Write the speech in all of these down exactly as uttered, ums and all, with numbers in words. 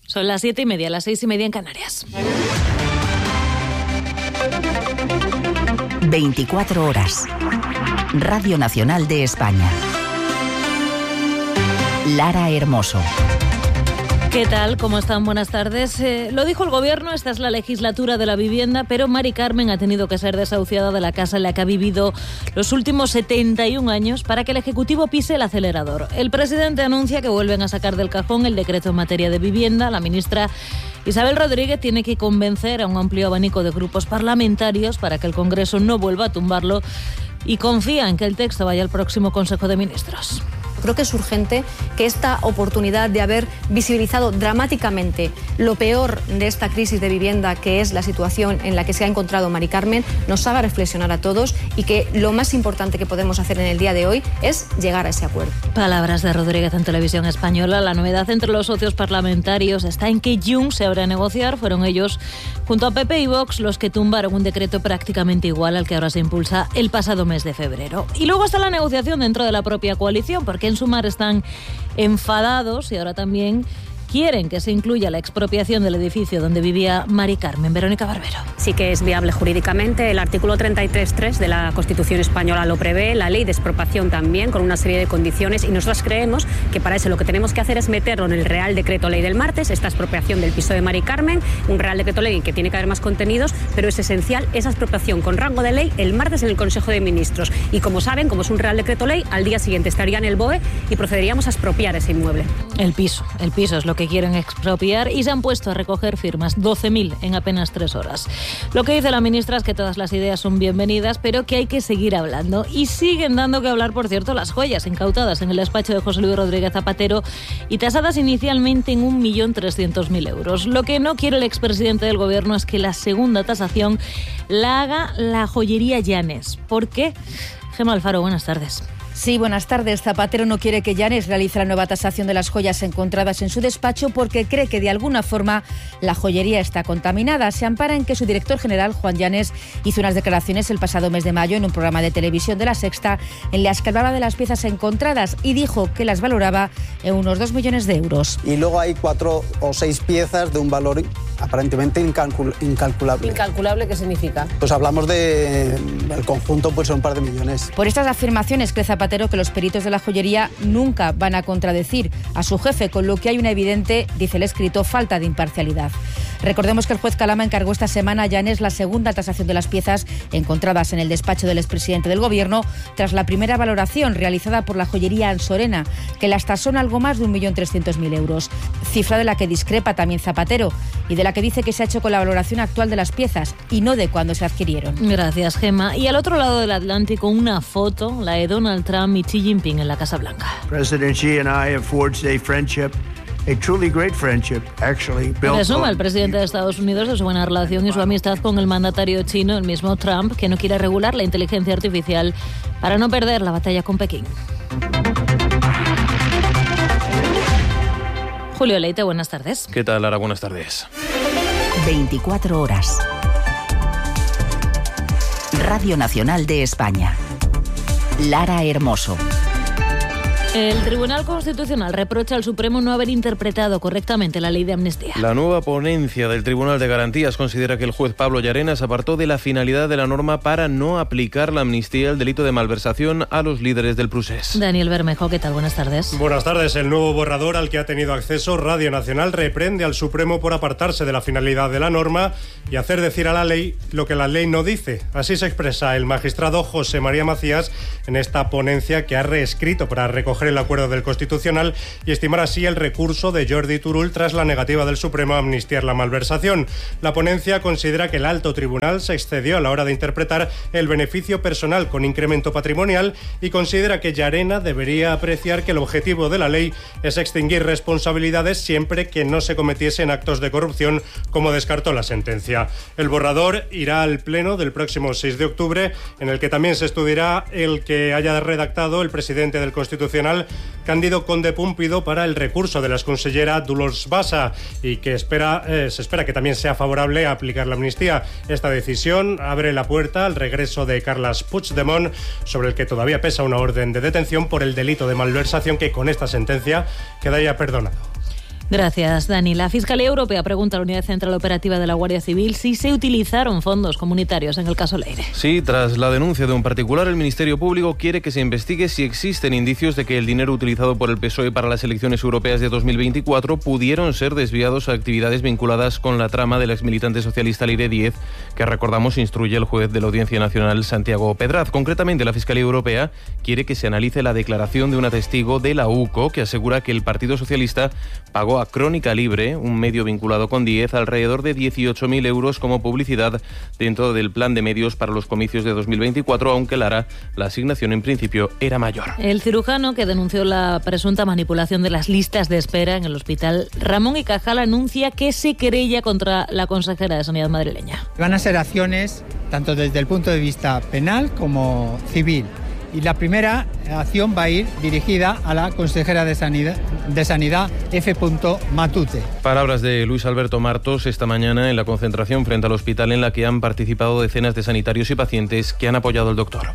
Son las siete y media, las seis y media en Canarias. veinticuatro horas. Radio Nacional de España. Lara Hermoso. ¿Qué tal? ¿Cómo están? Buenas tardes. Eh, lo dijo el Gobierno, esta es la legislatura de la vivienda, pero Mari Carmen ha tenido que ser desahuciada de la casa en la que ha vivido los últimos setenta y un años para que el Ejecutivo pise el acelerador. El presidente anuncia que vuelven a sacar del cajón el decreto en materia de vivienda. La ministra Isabel Rodríguez tiene que convencer a un amplio abanico de grupos parlamentarios para que el Congreso no vuelva a tumbarlo y confía en que el texto vaya al próximo Consejo de Ministros. Creo que es urgente que esta oportunidad de haber visibilizado dramáticamente lo peor de esta crisis de vivienda, que es la situación en la que se ha encontrado Mari Carmen, nos haga reflexionar a todos y que lo más importante que podemos hacer en el día de hoy es llegar a ese acuerdo. Palabras de Rodríguez en Televisión Española. La novedad entre los socios parlamentarios está en que Junts se abre a negociar. Fueron ellos, junto a P P y Vox, los que tumbaron un decreto prácticamente igual al que ahora se impulsa el pasado mes de febrero. Y luego está la negociación dentro de la propia coalición, porque en Sumar están enfadados y ahora también quieren que se incluya la expropiación del edificio donde vivía Mari Carmen. Verónica Barbero. Sí que es viable jurídicamente. El artículo treinta y tres punto tres de la Constitución española lo prevé, la ley de expropiación también, con una serie de condiciones, y nosotros creemos que para eso lo que tenemos que hacer es meterlo en el Real Decreto Ley del martes, esta expropiación del piso de Mari Carmen, un Real Decreto Ley que tiene que haber más contenidos, pero es esencial esa expropiación con rango de ley el martes en el Consejo de Ministros. Y como saben, como es un Real Decreto Ley, al día siguiente estaría en el B O E y procederíamos a expropiar ese inmueble. El piso, el piso es lo que quieren expropiar y se han puesto a recoger firmas, doce mil en apenas tres horas. Lo que dice la ministra es que todas las ideas son bienvenidas, pero que hay que seguir hablando. Y siguen dando que hablar, por cierto, las joyas incautadas en el despacho de José Luis Rodríguez Zapatero y tasadas inicialmente en un millón trescientos mil euros. Lo que no quiere el expresidente del Gobierno es que la segunda tasación la haga la joyería Llanes. ¿Por qué? Gemma Alfaro, buenas tardes. Sí, buenas tardes. Zapatero no quiere que Llanes realice la nueva tasación de las joyas encontradas en su despacho porque cree que de alguna forma la joyería está contaminada. Se ampara en que su director general, Juan Llanes, hizo unas declaraciones el pasado mes de mayo en un programa de televisión de La Sexta en las que hablaba de las piezas encontradas y dijo que las valoraba en unos dos millones de euros. Y luego hay cuatro o seis piezas de un valor aparentemente incalcul- incalculable. ¿Incalculable qué significa? Pues hablamos de el conjunto, pues un par de millones. Por estas afirmaciones cree Zapatero que los peritos de la joyería nunca van a contradecir a su jefe, con lo que hay una evidente, dice el escrito, falta de imparcialidad. Recordemos que el juez Calama encargó esta semana a Llanes la segunda tasación de las piezas encontradas en el despacho del expresidente del Gobierno tras la primera valoración realizada por la joyería Ansorena, que las tasó en algo más de un millón trescientos mil euros, cifra de la que discrepa también Zapatero y de la que dice que se ha hecho con la valoración actual de las piezas y no de cuando se adquirieron. Gracias, Gemma. Y al otro lado del Atlántico, una foto, la de Donald Trump y Xi Jinping en la Casa Blanca. President Xi and I have forged a friendship, a truly great friendship, actually. Presuma el presidente de Estados Unidos de su buena relación y su amistad con el mandatario chino, el mismo Trump, que no quiere regular la inteligencia artificial para no perder la batalla con Pekín. Julio Leite, buenas tardes. ¿Qué tal, Lara? Buenas tardes. veinticuatro horas. Radio Nacional de España. Lara Hermoso. El Tribunal Constitucional reprocha al Supremo no haber interpretado correctamente la ley de amnistía. La nueva ponencia del Tribunal de Garantías considera que el juez Pablo Llarena se apartó de la finalidad de la norma para no aplicar la amnistía al delito de malversación a los líderes del Prusés. Daniel Bermejo, ¿qué tal? Buenas tardes. Buenas tardes. El nuevo borrador al que ha tenido acceso Radio Nacional reprende al Supremo por apartarse de la finalidad de la norma y hacer decir a la ley lo que la ley no dice. Así se expresa el magistrado José María Macías en esta ponencia que ha reescrito para recoger el acuerdo del Constitucional y estimar así el recurso de Jordi Turull tras la negativa del Supremo a amnistiar la malversación. La ponencia considera que el alto tribunal se excedió a la hora de interpretar el beneficio personal con incremento patrimonial y considera que Llarena debería apreciar que el objetivo de la ley es extinguir responsabilidades siempre que no se cometiesen actos de corrupción, como descartó la sentencia. El borrador irá al pleno del próximo seis de octubre, en el que también se estudiará el que haya redactado el presidente del Constitucional, Cándido Conde Púmpido, para el recurso de la exconsellera Dolors Bassa y que espera, eh, se espera que también sea favorable a aplicar la amnistía. Esta decisión abre la puerta al regreso de Carles Puigdemont, sobre el que todavía pesa una orden de detención por el delito de malversación que con esta sentencia quedaría perdonado. Gracias, Dani. La Fiscalía Europea pregunta a la Unidad Central Operativa de la Guardia Civil si se utilizaron fondos comunitarios en el caso Leire. Sí, tras la denuncia de un particular, el Ministerio Público quiere que se investigue si existen indicios de que el dinero utilizado por el P S O E para las elecciones europeas de dos mil veinticuatro pudieron ser desviados a actividades vinculadas con la trama del exmilitante socialista Leire Díez, que recordamos instruye el juez de la Audiencia Nacional Santiago Pedraz. Concretamente, la Fiscalía Europea quiere que se analice la declaración de una testigo de la U C O que asegura que el Partido Socialista pagó a Crónica Libre, un medio vinculado con Díez, alrededor de dieciocho mil euros como publicidad dentro del plan de medios para los comicios de dos mil veinticuatro, aunque Lara, la asignación en principio era mayor. El cirujano que denunció la presunta manipulación de las listas de espera en el hospital Ramón y Cajal anuncia que se querella contra la consejera de Sanidad madrileña. Van a ser acciones tanto desde el punto de vista penal como civil. Y la primera acción va a ir dirigida a la consejera de Sanidad, de Sanidad F. Matute. Palabras de Luis Alberto Martos esta mañana en la concentración frente al hospital en la que han participado decenas de sanitarios y pacientes que han apoyado al doctor.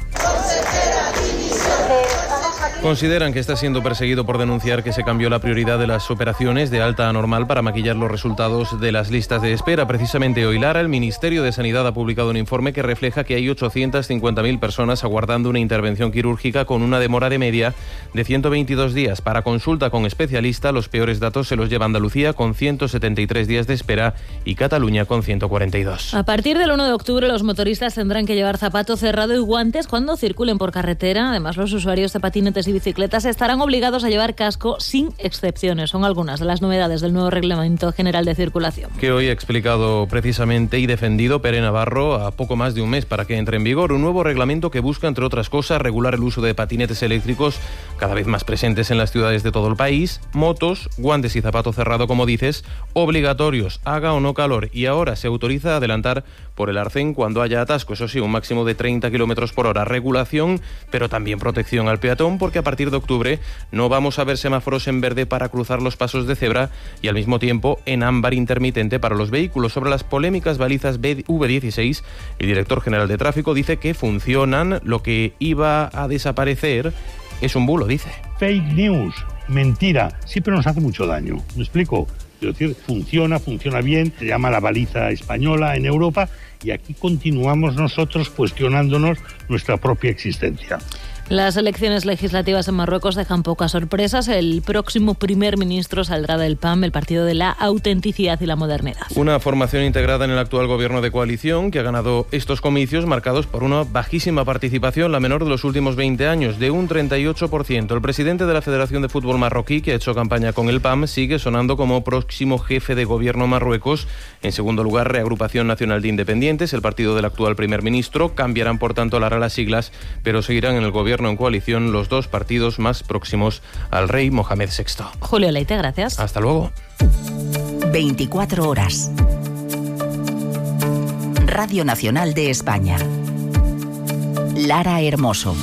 Consideran que está siendo perseguido por denunciar que se cambió la prioridad de las operaciones de alta a normal para maquillar los resultados de las listas de espera. Precisamente hoy, Lara, el Ministerio de Sanidad ha publicado un informe que refleja que hay ochocientas cincuenta mil personas aguardando una intervención quirúrgica con una demora de media de ciento veintidós días. Para consulta con especialista, los peores datos se los lleva Andalucía con ciento setenta y tres días de espera y Cataluña con ciento cuarenta y dos. A partir del uno de octubre, los motoristas tendrán que llevar zapato cerrado y guantes cuando circulen por carretera. Además, los usuarios de patinetes y bicicletas estarán obligados a llevar casco sin excepciones. Son algunas de las novedades del nuevo Reglamento General de Circulación. Que hoy ha explicado precisamente y defendido Pere Navarro a poco más de un mes para que entre en vigor un nuevo reglamento que busca, entre otras cosas, regular el uso de patinetes eléctricos cada vez más presentes en las ciudades de todo el país, motos, guantes y zapato cerrado, como dices, obligatorios, haga o no calor. Y ahora se autoriza a adelantar por el arcén cuando haya atasco, eso sí, un máximo de treinta kilómetros por hora. Regulación, pero también protección al peatón, porque a partir de octubre no vamos a ver semáforos en verde para cruzar los pasos de cebra y al mismo tiempo en ámbar intermitente para los vehículos. Sobre las polémicas balizas V dieciséis, el director general de tráfico dice que funcionan. Lo que iba a desaparecer es un bulo, dice. Fake news, mentira, siempre nos hace mucho daño. ¿Me explico? Es decir, funciona, funciona bien, se llama la baliza española en Europa y aquí continuamos nosotros cuestionándonos nuestra propia existencia. Las elecciones legislativas en Marruecos dejan pocas sorpresas. El próximo primer ministro saldrá del P A M, el partido de la autenticidad y la modernidad. Una formación integrada en el actual gobierno de coalición que ha ganado estos comicios marcados por una bajísima participación, la menor de los últimos veinte años, de un treinta y ocho por ciento. El presidente de la Federación de Fútbol marroquí, que ha hecho campaña con el P A M, sigue sonando como próximo jefe de gobierno Marruecos. En segundo lugar, Reagrupación Nacional de Independientes, el partido del actual primer ministro. Cambiarán, por tanto, las siglas, pero seguirán en el gobierno en coalición los dos partidos más próximos al rey Mohamed sexto. Julio Leite, gracias. Hasta luego. veinticuatro horas. Radio Nacional de España. Lara Hermoso.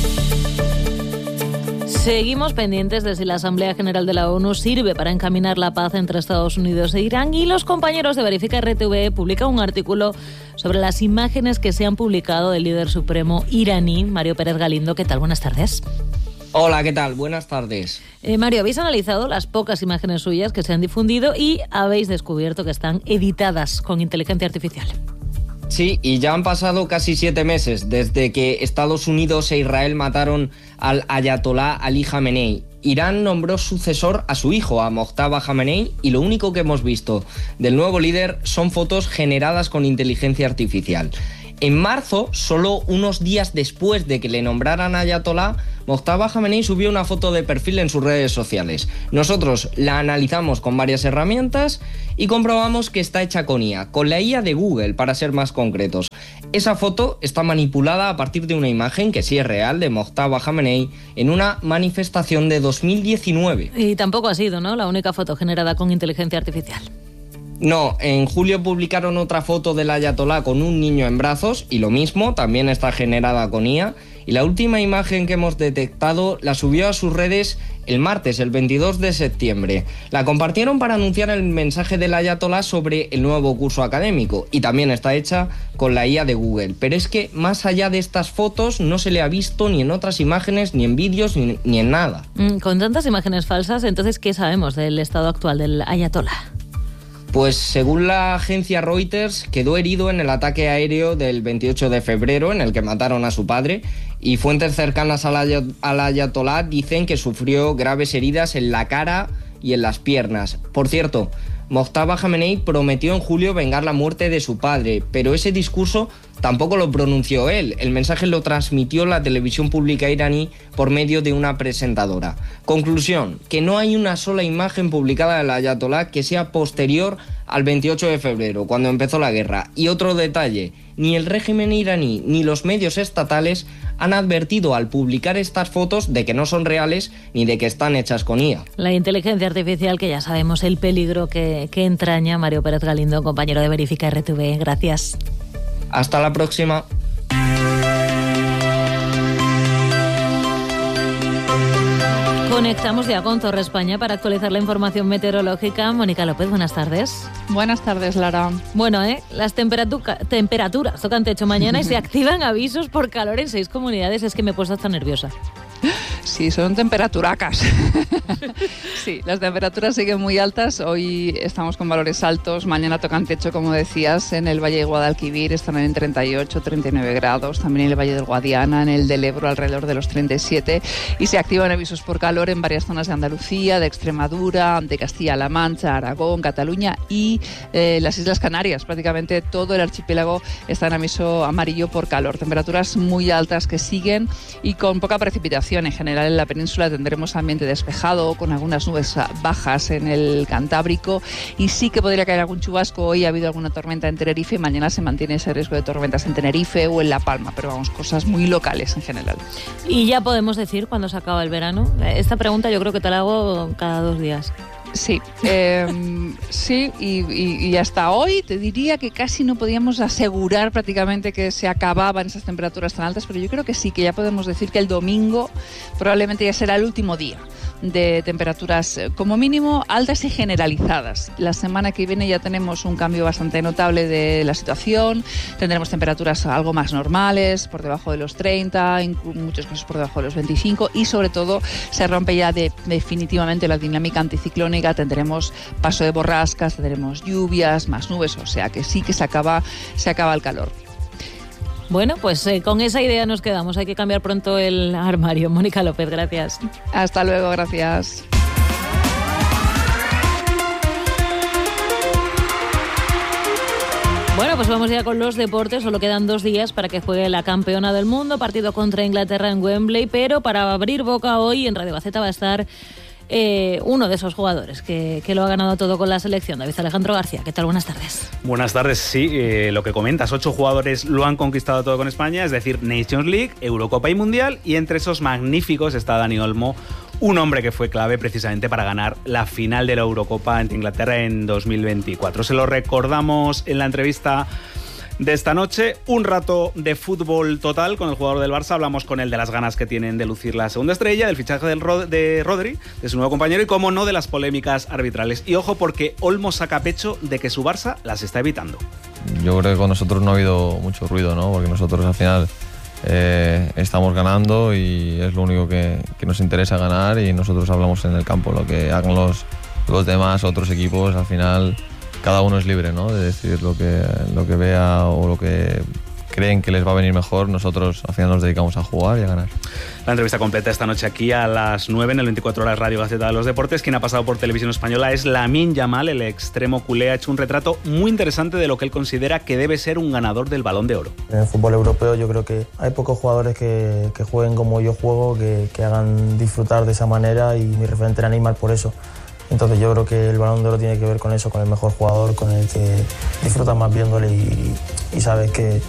Seguimos pendientes de si la Asamblea General de la ONU sirve para encaminar la paz entre Estados Unidos e Irán, y los compañeros de Verifica R T V publican un artículo sobre las imágenes que se han publicado del líder supremo iraní. Mario Pérez Galindo, ¿qué tal? Buenas tardes. Hola, ¿qué tal? Buenas tardes. Eh, Mario, habéis analizado las pocas imágenes suyas que se han difundido y habéis descubierto que están editadas con inteligencia artificial. Sí, y ya han pasado casi siete meses desde que Estados Unidos e Israel mataron al ayatolá Ali Jamenei. Irán nombró sucesor a su hijo, a Mojtaba Jamenei, y lo único que hemos visto del nuevo líder son fotos generadas con inteligencia artificial. En marzo, solo unos días después de que le nombraran ayatolá, Mojtaba Jamenei subió una foto de perfil en sus redes sociales. Nosotros la analizamos con varias herramientas y comprobamos que está hecha con I A, con la I A de Google, para ser más concretos. Esa foto está manipulada a partir de una imagen que sí es real de Mojtaba Jamenei en una manifestación de dos mil diecinueve. Y tampoco ha sido, ¿no?, la única foto generada con inteligencia artificial. No, en julio publicaron otra foto del ayatolá con un niño en brazos y lo mismo, también está generada con I A. y la última imagen que hemos detectado la subió a sus redes el martes, el veintidós de septiembre. La compartieron para anunciar el mensaje del ayatolá sobre el nuevo curso académico y también está hecha con la I A de Google. Pero es que más allá de estas fotos no se le ha visto ni en otras imágenes, ni en vídeos, ni, ni en nada. Mm, con tantas imágenes falsas, entonces, ¿qué sabemos del estado actual del ayatolá? Pues según la agencia Reuters, quedó herido en el ataque aéreo del veintiocho de febrero en el que mataron a su padre, y fuentes cercanas al, ay- al ayatolá dicen que sufrió graves heridas en la cara y en las piernas. Por cierto, Mojtaba Jamenei prometió en julio vengar la muerte de su padre, pero ese discurso tampoco lo pronunció él. El mensaje lo transmitió la televisión pública iraní por medio de una presentadora. Conclusión, que no hay una sola imagen publicada del ayatolá que sea posterior al veintiocho de febrero, cuando empezó la guerra. Y otro detalle, ni el régimen iraní ni los medios estatales han advertido al publicar estas fotos de que no son reales ni de que están hechas con I A. La inteligencia artificial, que ya sabemos el peligro que, que entraña. Mario Pérez Galindo, compañero de Verifica R T V. Gracias. Hasta la próxima. Conectamos ya con Torre España para actualizar la información meteorológica. Mónica López, buenas tardes. Buenas tardes, Lara. Bueno, ¿eh? las temperatura, temperaturas tocan techo mañana y se activan avisos por calor en seis comunidades. Es que me he puesto hasta nerviosa. Sí, son temperaturacas. Sí, las temperaturas siguen muy altas. Hoy estamos con valores altos. Mañana tocan techo, como decías, en el Valle de Guadalquivir estarán en treinta y ocho, treinta y nueve grados. También en el Valle del Guadiana, en el del Ebro, alrededor de los treinta y siete. Y se activan avisos por calor en varias zonas de Andalucía, de Extremadura, de Castilla-La Mancha, Aragón, Cataluña y eh, las Islas Canarias. Prácticamente todo el archipiélago está en aviso amarillo por calor. Temperaturas muy altas que siguen y con poca precipitación. En general, en la península tendremos ambiente despejado, con algunas nubes bajas en el Cantábrico, y sí que podría caer algún chubasco. Hoy ha habido alguna tormenta en Tenerife y mañana se mantiene ese riesgo de tormentas en Tenerife o en La Palma, pero vamos, cosas muy locales en general. Y ya podemos decir cuándo se acaba el verano. Esta pregunta yo creo que te la hago cada dos días. Sí, eh, sí, y, y, y hasta hoy te diría que casi no podíamos asegurar prácticamente que se acababan esas temperaturas tan altas, pero yo creo que sí, que ya podemos decir que el domingo probablemente ya será el último día de temperaturas como mínimo altas y generalizadas. La semana que viene ya tenemos un cambio bastante notable de la situación, tendremos temperaturas algo más normales, por debajo de los treinta, en muchos casos por debajo de los veinticinco, y sobre todo se rompe ya de, definitivamente la dinámica anticiclónica, tendremos paso de borrascas, tendremos lluvias, más nubes, o sea que sí que se acaba, se acaba el calor. Bueno, pues eh, con esa idea nos quedamos. Hay que cambiar pronto el armario. Mónica López, gracias. Hasta luego, gracias. Bueno, pues vamos ya con los deportes. Solo quedan dos días para que juegue la campeona del mundo. Partido contra Inglaterra en Wembley. Pero para abrir boca hoy en Radio Gaceta va a estar Eh, uno de esos jugadores que, que lo ha ganado todo con la selección, David Alejandro García. ¿Qué tal? Buenas tardes. Buenas tardes, sí, eh, lo que comentas, ocho jugadores lo han conquistado todo con España, es decir, Nations League, Eurocopa y Mundial, y entre esos magníficos está Dani Olmo, un hombre que fue clave precisamente para ganar la final de la Eurocopa ante Inglaterra en dos mil veinticuatro. Se lo recordamos en la entrevista de esta noche, un rato de fútbol total con el jugador del Barça. Hablamos con él de las ganas que tienen de lucir la segunda estrella, del fichaje del Rod- de Rodri, de su nuevo compañero, y cómo no, de las polémicas arbitrales. Y ojo, porque Olmo saca pecho de que su Barça las está evitando. Yo creo que con nosotros no ha habido mucho ruido, ¿no? Porque nosotros al final eh, estamos ganando y es lo único que, que nos interesa, ganar, y nosotros hablamos en el campo. Lo que hagan los, los demás, otros equipos, al final cada uno es libre, ¿no?, de decidir lo que, lo que vea o lo que creen que les va a venir mejor. Nosotros al final nos dedicamos a jugar y a ganar. La entrevista completa esta noche aquí a las nueve en el veinticuatro horas Radio Gaceta de los Deportes. Quien ha pasado por Televisión Española es Lamine Yamal, el extremo culé. Ha hecho un retrato muy interesante de lo que él considera que debe ser un ganador del Balón de Oro. En el fútbol europeo yo creo que hay pocos jugadores que, que jueguen como yo juego, que, que hagan disfrutar de esa manera, y mi referente era Neymar por eso. Entonces yo creo que el Balón de Oro tiene que ver con eso, con el mejor jugador, con el que disfrutas más viéndole y, y sabes que,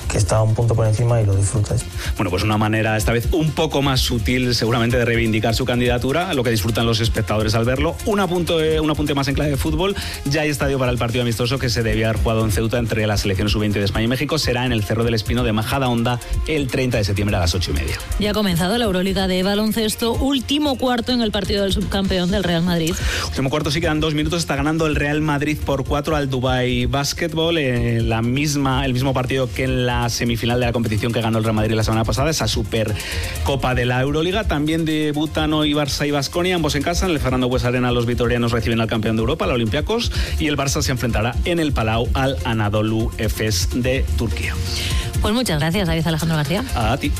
que está un punto por encima y lo disfrutas. Bueno, pues una manera esta vez un poco más sutil seguramente de reivindicar su candidatura, lo que disfrutan los espectadores al verlo. Un apunte, un apunte más en clave de fútbol, ya hay estadio para el partido amistoso que se debía haber jugado en Ceuta entre las selecciones sub veinte de España y México. Será en el Cerro del Espino de Majadahonda el treinta de septiembre a las ocho y media. Ya ha comenzado la Euroliga de baloncesto, último cuarto en el partido del subcampeón del Real Madrid. Último cuarto, sí, quedan dos minutos, está ganando el Real Madrid por cuatro al Dubai Basketball, eh, la misma, el mismo partido que en la semifinal de la competición que ganó el Real Madrid la semana pasada, esa Supercopa de la Euroliga. También debutan hoy Barça y Baskonia, ambos en casa. En el Fernando Bues Arena los vitorianos reciben al campeón de Europa, al Olympiacos, y el Barça se enfrentará en el Palau al Anadolu Efes de Turquía. Pues muchas gracias, David Alejandro García. A ti.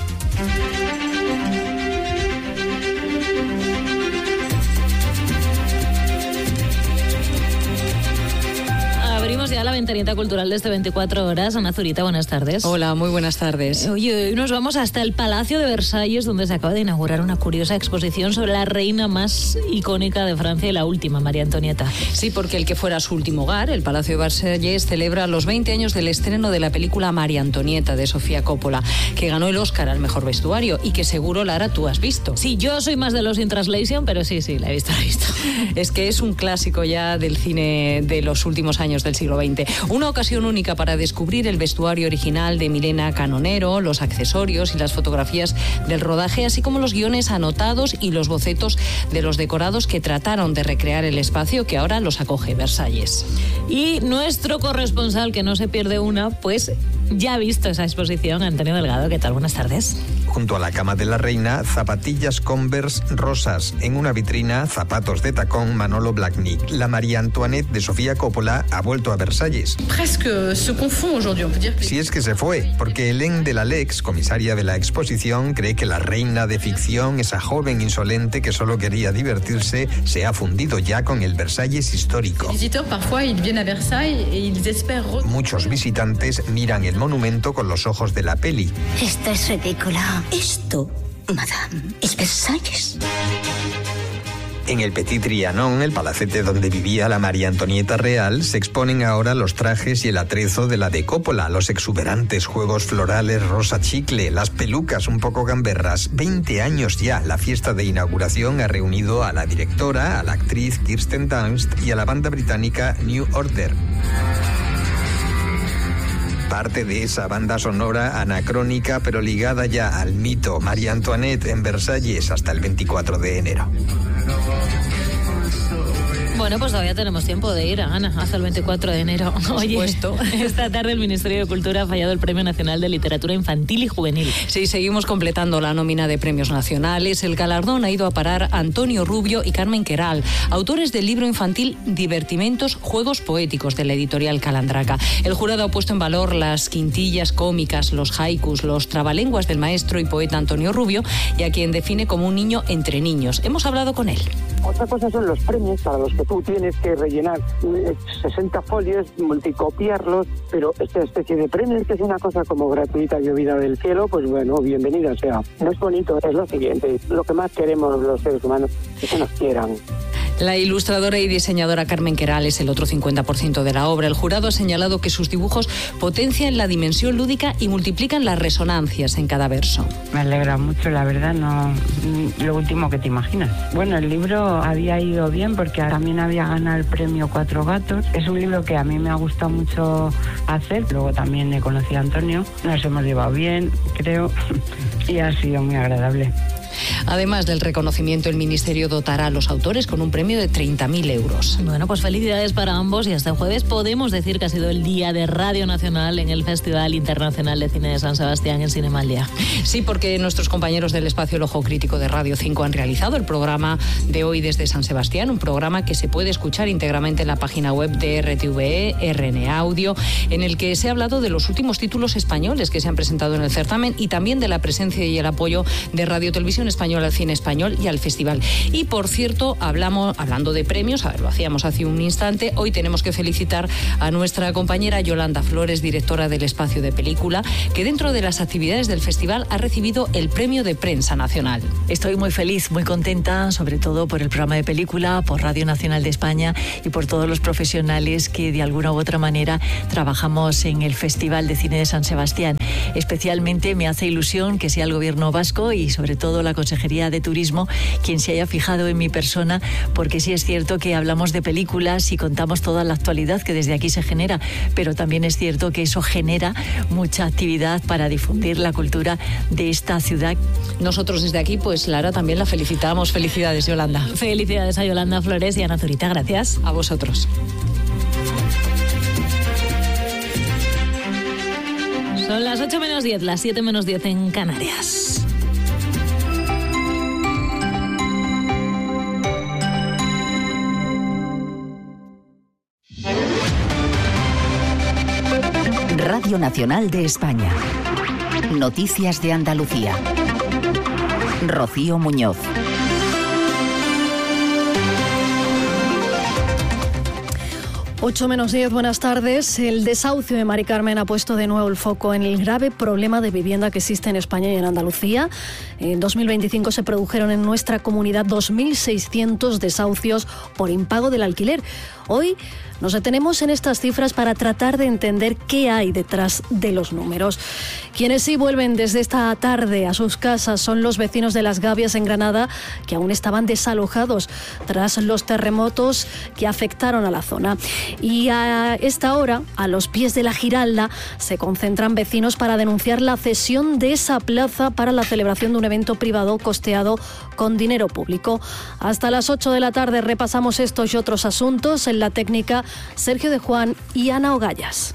Abrimos ya la ventanita cultural de este veinticuatro horas. Ana Zurita, buenas tardes. Hola, muy buenas tardes. Oye, hoy nos vamos hasta el Palacio de Versalles, donde se acaba de inaugurar una curiosa exposición sobre la reina más icónica de Francia y la última, María Antonieta. Sí, porque el que fuera su último hogar, el Palacio de Versalles, celebra los veinte años del estreno de la película María Antonieta de Sofía Coppola, que ganó el Oscar al mejor vestuario y que seguro, Lara, tú has visto. Sí, yo soy más de los in translation, pero sí, sí, la he visto, la he visto. Es que es un clásico ya del cine de los últimos años del siglo veinte. Una ocasión única para descubrir el vestuario original de Milena Canonero, los accesorios y las fotografías del rodaje, así como los guiones anotados y los bocetos de los decorados que trataron de recrear el espacio que ahora los acoge Versalles. Y nuestro corresponsal, que no se pierde una, pues ya ha visto esa exposición, Antonio Delgado. ¿Qué tal? Buenas tardes. Junto a la cama de la reina, zapatillas Converse rosas. En una vitrina, zapatos de tacón Manolo Blahnik. La María Antoinette de Sofía Coppola ha vuelto a Versalles. Presque se confond aujourd'hui, on peut dire. Si es que se fue, porque Hélène de Lalex, comisaria de la exposición, cree que la reina de ficción, esa joven insolente que solo quería divertirse, se ha fundido ya con el Versalles histórico. Muchos visitantes miran el monumento con los ojos de la peli. Esto es ridículo. Esto, madame, es Versalles. En el Petit Trianon, el palacete donde vivía la María Antonieta real, se exponen ahora los trajes y el atrezo de la de Coppola, los exuberantes juegos florales rosa chicle, las pelucas un poco gamberras. veinte años ya. La fiesta de inauguración ha reunido a la directora, a la actriz Kirsten Dunst y a la banda británica New Order. Parte de esa banda sonora anacrónica pero ligada ya al mito María Antoinette en Versalles hasta el veinticuatro de enero. Bueno, pues todavía tenemos tiempo de ir, Ana, hasta el veinticuatro de enero. Por Oye, supuesto. Esta tarde el Ministerio de Cultura ha fallado el Premio Nacional de Literatura Infantil y Juvenil. Sí, seguimos completando la nómina de premios nacionales. El galardón ha ido a parar a Antonio Rubio y Carmen Queral, autores del libro infantil Divertimentos, Juegos Poéticos, de la editorial Calandraca. El jurado ha puesto en valor las quintillas cómicas, los haikus, los trabalenguas del maestro y poeta Antonio Rubio, y a quien define como un niño entre niños. Hemos hablado con él. Otra cosa son los premios para los que tú tienes que rellenar sesenta folios, multicopiarlos, pero esta especie de premios, que es una cosa como gratuita, llovida del cielo, pues bueno, bienvenida sea. No es bonito, es lo siguiente. Lo que más queremos los seres humanos es que nos quieran. La ilustradora y diseñadora Carmen Queral es el otro cincuenta por ciento de la obra. El jurado ha señalado que sus dibujos potencian la dimensión lúdica y multiplican las resonancias en cada verso. Me alegra mucho, la verdad, no lo último que te imaginas. Bueno, el libro había ido bien porque también había ganado el premio Cuatro Gatos. Es un libro que a mí me ha gustado mucho hacer. Luego también he conocido a Antonio. Nos hemos llevado bien, creo, y ha sido muy agradable. Además del reconocimiento, el Ministerio dotará a los autores con un premio de treinta mil euros. Bueno, pues felicidades para ambos y hasta el jueves podemos decir que ha sido el día de Radio Nacional en el Festival Internacional de Cine de San Sebastián en Cinemaldia. Sí, porque nuestros compañeros del espacio El Ojo Crítico de Radio cinco han realizado el programa de hoy desde San Sebastián, un programa que se puede escuchar íntegramente en la página web de R T V E, R N A Audio, en el que se ha hablado de los últimos títulos españoles que se han presentado en el certamen y también de la presencia y el apoyo de Radio Televisión Española al cine español y al festival. Y por cierto, hablamos, hablando de premios, a ver, lo hacíamos hace un instante, hoy tenemos que felicitar a nuestra compañera Yolanda Flores, directora del Espacio de Película, que dentro de las actividades del festival ha recibido el Premio de Prensa Nacional. Estoy muy feliz, muy contenta, sobre todo por el programa de película, por Radio Nacional de España y por todos los profesionales que de alguna u otra manera trabajamos en el Festival de Cine de San Sebastián. especialmente me hace ilusión que sea el Gobierno vasco y sobre todo la Consejería de Turismo quien se haya fijado en mi persona, porque sí es cierto que hablamos de películas y contamos toda la actualidad que desde aquí se genera, pero también es cierto que eso genera mucha actividad para difundir la cultura de esta ciudad. Nosotros desde aquí, pues Lara, también la felicitamos. Felicidades, Yolanda. Felicidades a Yolanda Flores y a Ana Zurita. Gracias. A vosotros. Son las ocho menos diez, las siete menos diez en Canarias. Radio Nacional de España. Noticias de Andalucía. Rocío Muñoz. ocho menos diez, buenas tardes. El desahucio de Mari Carmen ha puesto de nuevo el foco en el grave problema de vivienda que existe en España y en Andalucía. En dos mil veinticinco se produjeron en nuestra comunidad dos mil seiscientos desahucios por impago del alquiler. Hoy nos detenemos en estas cifras para tratar de entender qué hay detrás de los números. Quienes sí vuelven desde esta tarde a sus casas son los vecinos de Las Gavias en Granada, que aún estaban desalojados tras los terremotos que afectaron a la zona. Y a esta hora, a los pies de la Giralda, se concentran vecinos para denunciar la cesión de esa plaza para la celebración de un evento privado costeado con dinero público. Hasta las ocho de la tarde repasamos estos y otros asuntos. En la técnica, Sergio de Juan y Ana Ogallas.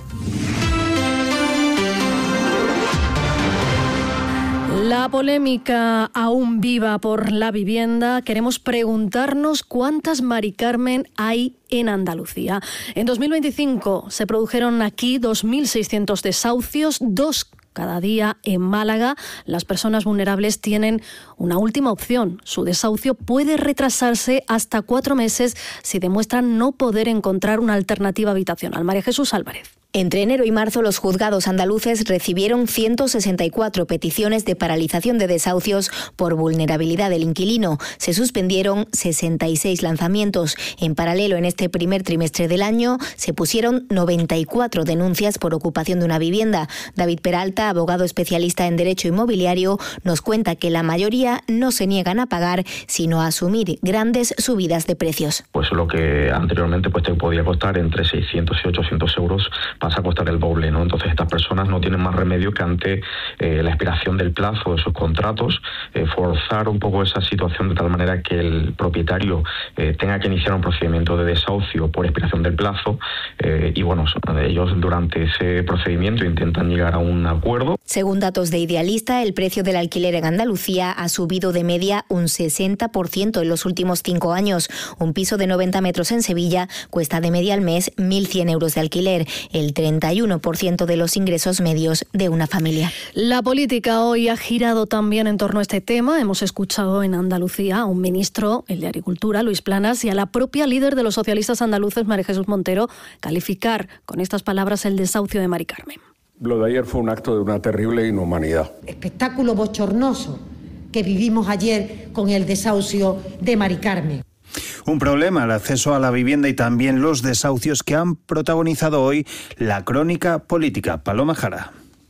La polémica aún viva por la vivienda. Queremos preguntarnos cuántas Mari Carmen hay en Andalucía. En dos mil veinticinco se produjeron aquí dos mil seiscientos desahucios, dos cada día en Málaga. Las personas vulnerables tienen una última opción. Su desahucio puede retrasarse hasta cuatro meses si demuestran no poder encontrar una alternativa habitacional. María Jesús Álvarez. Entre enero y marzo, los juzgados andaluces recibieron ciento sesenta y cuatro peticiones de paralización de desahucios por vulnerabilidad del inquilino. Se suspendieron sesenta y seis lanzamientos. En paralelo, en este primer trimestre del año, se pusieron noventa y cuatro denuncias por ocupación de una vivienda. David Peralta, abogado especialista en derecho inmobiliario, nos cuenta que la mayoría no se niegan a pagar, sino a asumir grandes subidas de precios. Pues lo que anteriormente pues te podía costar entre seiscientos y ochocientos euros, pasa a costar el doble, ¿no? Entonces estas personas no tienen más remedio que ante eh, la expiración del plazo de sus contratos, eh, forzar un poco esa situación de tal manera que el propietario eh, tenga que iniciar un procedimiento de desahucio por expiración del plazo eh, y bueno, ellos durante ese procedimiento intentan llegar a un acuerdo. Según datos de Idealista, el precio del alquiler en Andalucía ha subido de media un sesenta por ciento en los últimos cinco años. Un piso de noventa metros en Sevilla cuesta de media al mes mil cien euros de alquiler, el treinta y uno por ciento de los ingresos medios de una familia. La política hoy ha girado también en torno a este tema. Hemos escuchado en Andalucía a un ministro, el de Agricultura, Luis Planas, y a la propia líder de los socialistas andaluces, María Jesús Montero, calificar con estas palabras el desahucio de Mari Carmen. Lo de ayer fue un acto de una terrible inhumanidad. Espectáculo bochornoso que vivimos ayer con el desahucio de Mari Carmen. Un problema, el acceso a la vivienda y también los desahucios que han protagonizado hoy la crónica política. Paloma Jara.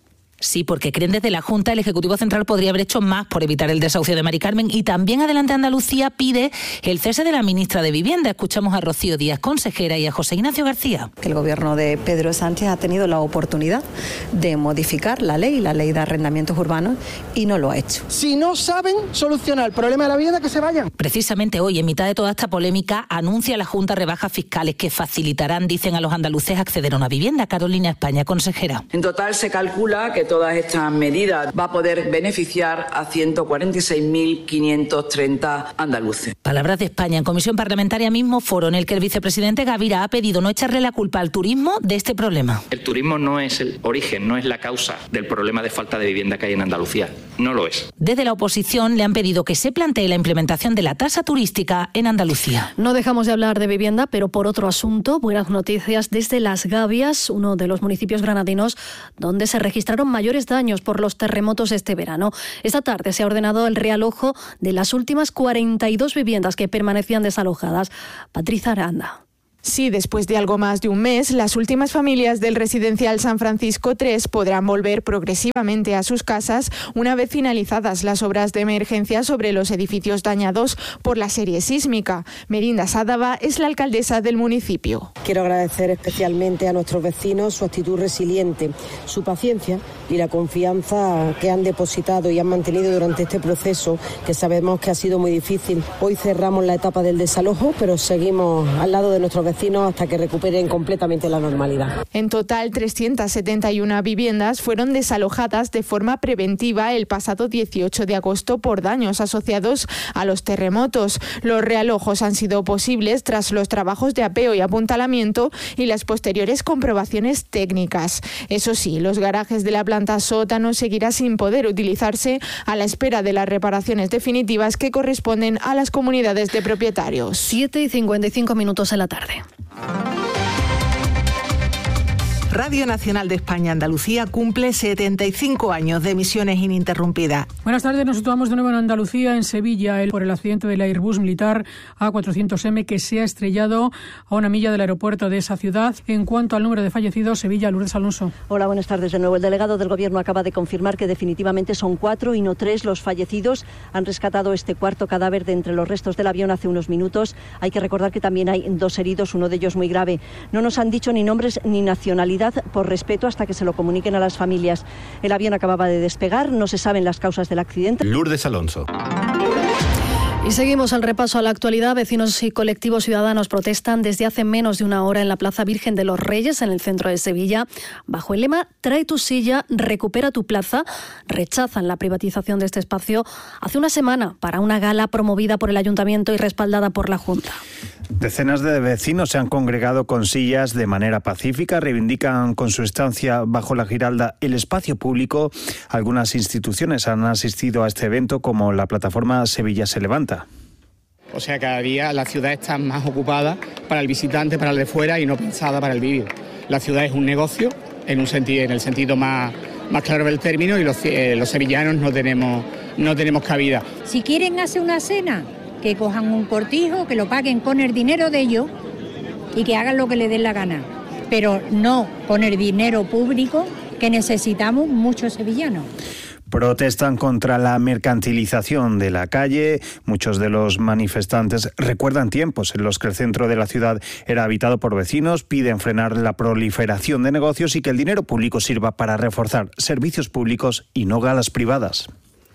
Sí, porque creen desde la Junta el Ejecutivo Central podría haber hecho más por evitar el desahucio de Mari Carmen, y también Adelante Andalucía pide el cese de la ministra de Vivienda. Escuchamos a Rocío Díaz, consejera, y a José Ignacio García. El gobierno de Pedro Sánchez ha tenido la oportunidad de modificar la ley, la ley de arrendamientos urbanos, y no lo ha hecho. Si no saben solucionar el problema de la vivienda, que se vayan. Precisamente hoy, en mitad de toda esta polémica, anuncia la Junta rebajas fiscales que facilitarán, dicen, a los andaluces acceder a una vivienda. Carolina España, consejera. En total se calcula que todas estas medidas va a poder beneficiar a ciento cuarenta y seis mil quinientos treinta andaluces. Palabras de España. En comisión parlamentaria, mismo foro en el que el vicepresidente Gavira ha pedido no echarle la culpa al turismo de este problema. El turismo no es el origen, no es la causa del problema de falta de vivienda que hay en Andalucía. No lo es. Desde la oposición le han pedido que se plantee la implementación de la tasa turística en Andalucía. No dejamos de hablar de vivienda, pero por otro asunto, buenas noticias desde Las Gavias, uno de los municipios granadinos donde se registraron mayores daños por los terremotos este verano. Esta tarde se ha ordenado el realojo de las últimas cuarenta y dos viviendas que permanecían desalojadas. Patricia Aranda. Sí, después de algo más de un mes, las últimas familias del residencial San Francisco tres podrán volver progresivamente a sus casas una vez finalizadas las obras de emergencia sobre los edificios dañados por la serie sísmica. Merinda Sádava es la alcaldesa del municipio. Quiero agradecer especialmente a nuestros vecinos su actitud resiliente, su paciencia y la confianza que han depositado y han mantenido durante este proceso, que sabemos que ha sido muy difícil. Hoy cerramos la etapa del desalojo, pero seguimos al lado de nuestros vecinos hasta que recuperen completamente la normalidad. En total, trescientas setenta y una viviendas fueron desalojadas de forma preventiva el pasado dieciocho de agosto por daños asociados a los terremotos. Los realojos han sido posibles tras los trabajos de apeo y apuntalamiento y las posteriores comprobaciones técnicas. Eso sí, los garajes de la planta sótano seguirán sin poder utilizarse a la espera de las reparaciones definitivas que corresponden a las comunidades de propietarios. siete y cincuenta y cinco minutos en la tarde. Radio Nacional de España Andalucía cumple setenta y cinco años de emisiones ininterrumpidas. Buenas tardes, nos situamos de nuevo en Andalucía, en Sevilla, por el accidente del Airbus militar A cuatrocientos eme que se ha estrellado a una milla del aeropuerto de esa ciudad. En cuanto al número de fallecidos, Sevilla, Lourdes Alonso. Hola, buenas tardes de nuevo. El delegado del Gobierno acaba de confirmar que definitivamente son cuatro y no tres los fallecidos. Han rescatado este cuarto cadáver de entre los restos del avión hace unos minutos. Hay que recordar que también hay dos heridos, uno de ellos muy grave. No nos han dicho ni nombres ni nacionalidad, por respeto, hasta que se lo comuniquen a las familias. El avión acababa de despegar, no se saben las causas del accidente. Lourdes Alonso. Y seguimos el repaso a la actualidad. Vecinos y colectivos ciudadanos protestan desde hace menos de una hora en la Plaza Virgen de los Reyes, en el centro de Sevilla, bajo el lema «Trae tu silla, recupera tu plaza». Rechazan la privatización de este espacio hace una semana para una gala promovida por el Ayuntamiento y respaldada por la Junta. Decenas de vecinos se han congregado con sillas de manera pacífica, reivindican con su estancia bajo la Giralda el espacio público. Algunas instituciones han asistido a este evento, como la plataforma Sevilla se levanta. O sea, cada día la ciudad está más ocupada para el visitante, para el de fuera, y no pensada para el vivir. La ciudad es un negocio, en un sentido, en el sentido más, más claro del término, y los, eh, los sevillanos no tenemos, no tenemos cabida. Si quieren hacer una cena, que cojan un cortijo, que lo paguen con el dinero de ellos y que hagan lo que les dé la gana, pero no con el dinero público que necesitamos muchos sevillanos. Protestan contra la mercantilización de la calle. Muchos de los manifestantes recuerdan tiempos en los que el centro de la ciudad era habitado por vecinos, piden frenar la proliferación de negocios y que el dinero público sirva para reforzar servicios públicos y no galas privadas.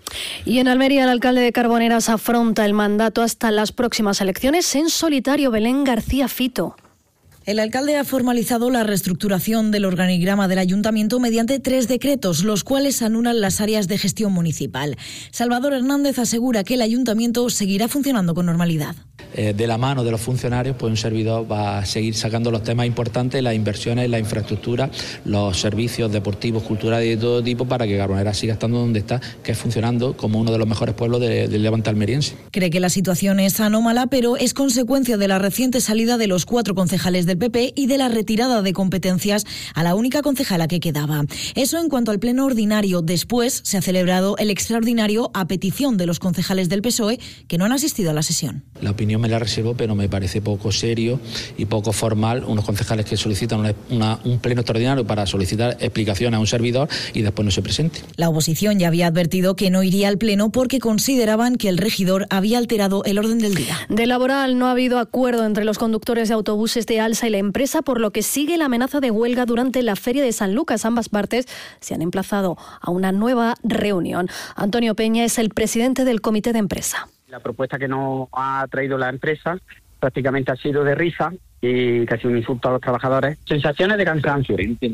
Y en Almería, el alcalde de Carboneras afronta el mandato hasta las próximas elecciones en solitario. Belén García Fito. El alcalde ha formalizado la reestructuración del organigrama del ayuntamiento mediante tres decretos, los cuales anulan las áreas de gestión municipal. Salvador Hernández asegura que el ayuntamiento seguirá funcionando con normalidad. Eh, de la mano de los funcionarios, pues un servidor va a seguir sacando los temas importantes, las inversiones, la infraestructura, los servicios deportivos, culturales y de todo tipo, para que Carboneras siga estando donde está, que es funcionando como uno de los mejores pueblos de, del Levante almeriense. Cree que la situación es anómala, pero es consecuencia de la reciente salida de los cuatro concejales del P P y de la retirada de competencias a la única concejala que quedaba. Eso en cuanto al pleno ordinario. Después se ha celebrado el extraordinario a petición de los concejales del P S O E que no han asistido a la sesión. La opinión me la reservo, pero me parece poco serio y poco formal unos concejales que solicitan una, una, un pleno extraordinario para solicitar explicaciones a un servidor y después no se presente. La oposición ya había advertido que no iría al pleno porque consideraban que el regidor había alterado el orden del día. De laboral, no ha habido acuerdo entre los conductores de autobuses de Alsa y la empresa, por lo que sigue la amenaza de huelga durante la Feria de San Lucas. Ambas partes se han emplazado a una nueva reunión. Antonio Peña es el presidente del comité de empresa. La propuesta que nos ha traído la empresa prácticamente ha sido de risa y casi un insulto a los trabajadores. Sensaciones de cansancio,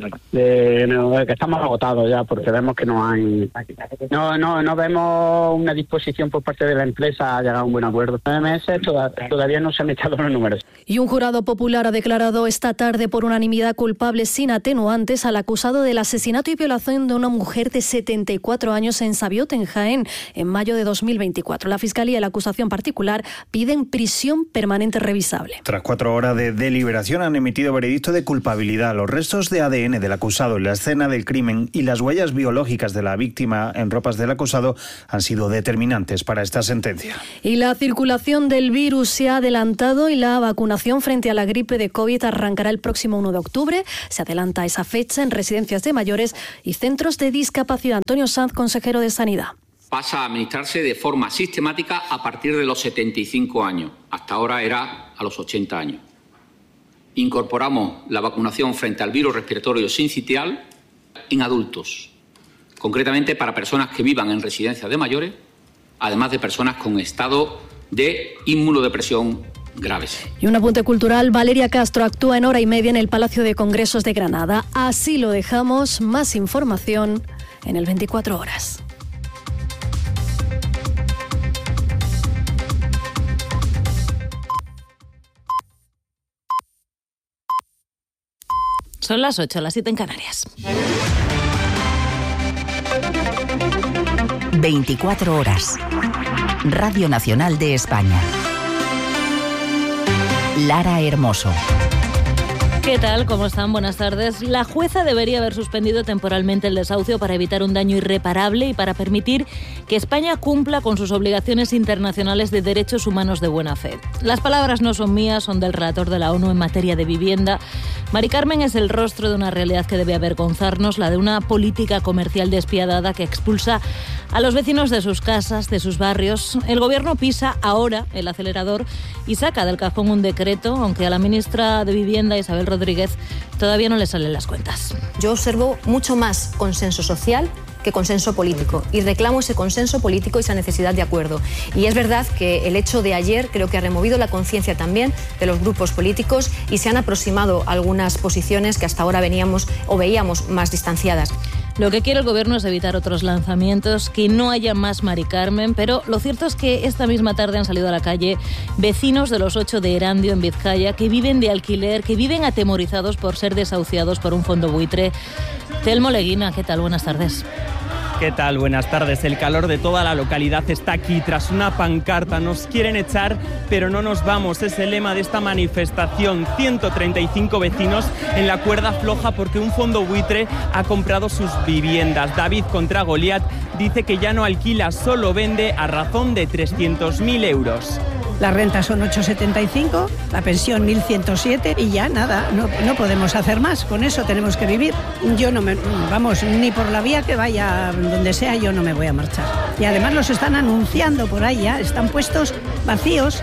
de, no, de que estamos agotados ya, porque vemos que no hay... No, no, no vemos una disposición por parte de la empresa a llegar a un buen acuerdo. Nueve meses todavía, todavía no se han echado los números. Y un jurado popular ha declarado esta tarde por unanimidad culpable sin atenuantes al acusado del asesinato y violación de una mujer de setenta y cuatro años en Sabiote, en Jaén, en mayo de dos mil veinticuatro. La Fiscalía y la acusación particular piden prisión permanente revisable. Tras cuatro horas de deliberación han emitido veredicto de culpabilidad. Los restos de A D N del acusado en la escena del crimen y las huellas biológicas de la víctima en ropas del acusado han sido determinantes para esta sentencia. Y la circulación del virus se ha adelantado y la vacunación frente a la gripe de COVID arrancará el próximo uno de octubre. Se adelanta esa fecha en residencias de mayores y centros de discapacidad. Antonio Sanz, consejero de Sanidad. Pasa a administrarse de forma sistemática a partir de los setenta y cinco años. Hasta ahora era a los ochenta años. Incorporamos la vacunación frente al virus respiratorio sincitial en adultos, concretamente para personas que vivan en residencias de mayores, además de personas con estado de inmunodepresión graves. Y un apunte cultural, Valeria Castro actúa en hora y media en el Palacio de Congresos de Granada. Así lo dejamos, más información en el veinticuatro horas. Son las ocho, las siete en Canarias. veinticuatro horas. Radio Nacional de España. Lara Hermoso. ¿Qué tal? ¿Cómo están? Buenas tardes. La jueza debería haber suspendido temporalmente el desahucio para evitar un daño irreparable y para permitir que España cumpla con sus obligaciones internacionales de derechos humanos de buena fe. Las palabras no son mías, son del relator de la ONU en materia de vivienda. Mari Carmen es el rostro de una realidad que debe avergonzarnos, la de una política comercial despiadada que expulsa a los vecinos de sus casas, de sus barrios. El Gobierno pisa ahora el acelerador y saca del cajón un decreto, aunque a la ministra de Vivienda, Isabel Rodríguez, todavía no le salen las cuentas. Yo observo mucho más consenso social que consenso político y reclamo ese consenso político y esa necesidad de acuerdo. Y es verdad que el hecho de ayer creo que ha removido la conciencia también de los grupos políticos y se han aproximado algunas posiciones que hasta ahora veníamos o veíamos más distanciadas. Lo que quiere el Gobierno es evitar otros lanzamientos, que no haya más Mari Carmen, pero lo cierto es que esta misma tarde han salido a la calle vecinos de los ocho de Erandio, en Vizcaya, que viven de alquiler, que viven atemorizados por ser desahuciados por un fondo buitre. Telmo Leguina, ¿qué tal? Buenas tardes. ¿Qué tal? Buenas tardes. El calor de toda la localidad está aquí tras una pancarta. Nos quieren echar, pero no nos vamos. Es el lema de esta manifestación. ciento treinta y cinco vecinos en la cuerda floja porque un fondo buitre ha comprado sus viviendas. David contra Goliat dice que ya no alquila, solo vende a razón de trescientos mil euros. La renta son ocho setenta y cinco, la pensión mil ciento siete y ya nada, no, no podemos hacer más, con eso tenemos que vivir. Yo no me, vamos, ni por la vía que vaya, donde sea, yo no me voy a marchar. Y además los están anunciando por ahí ya, están puestos vacíos.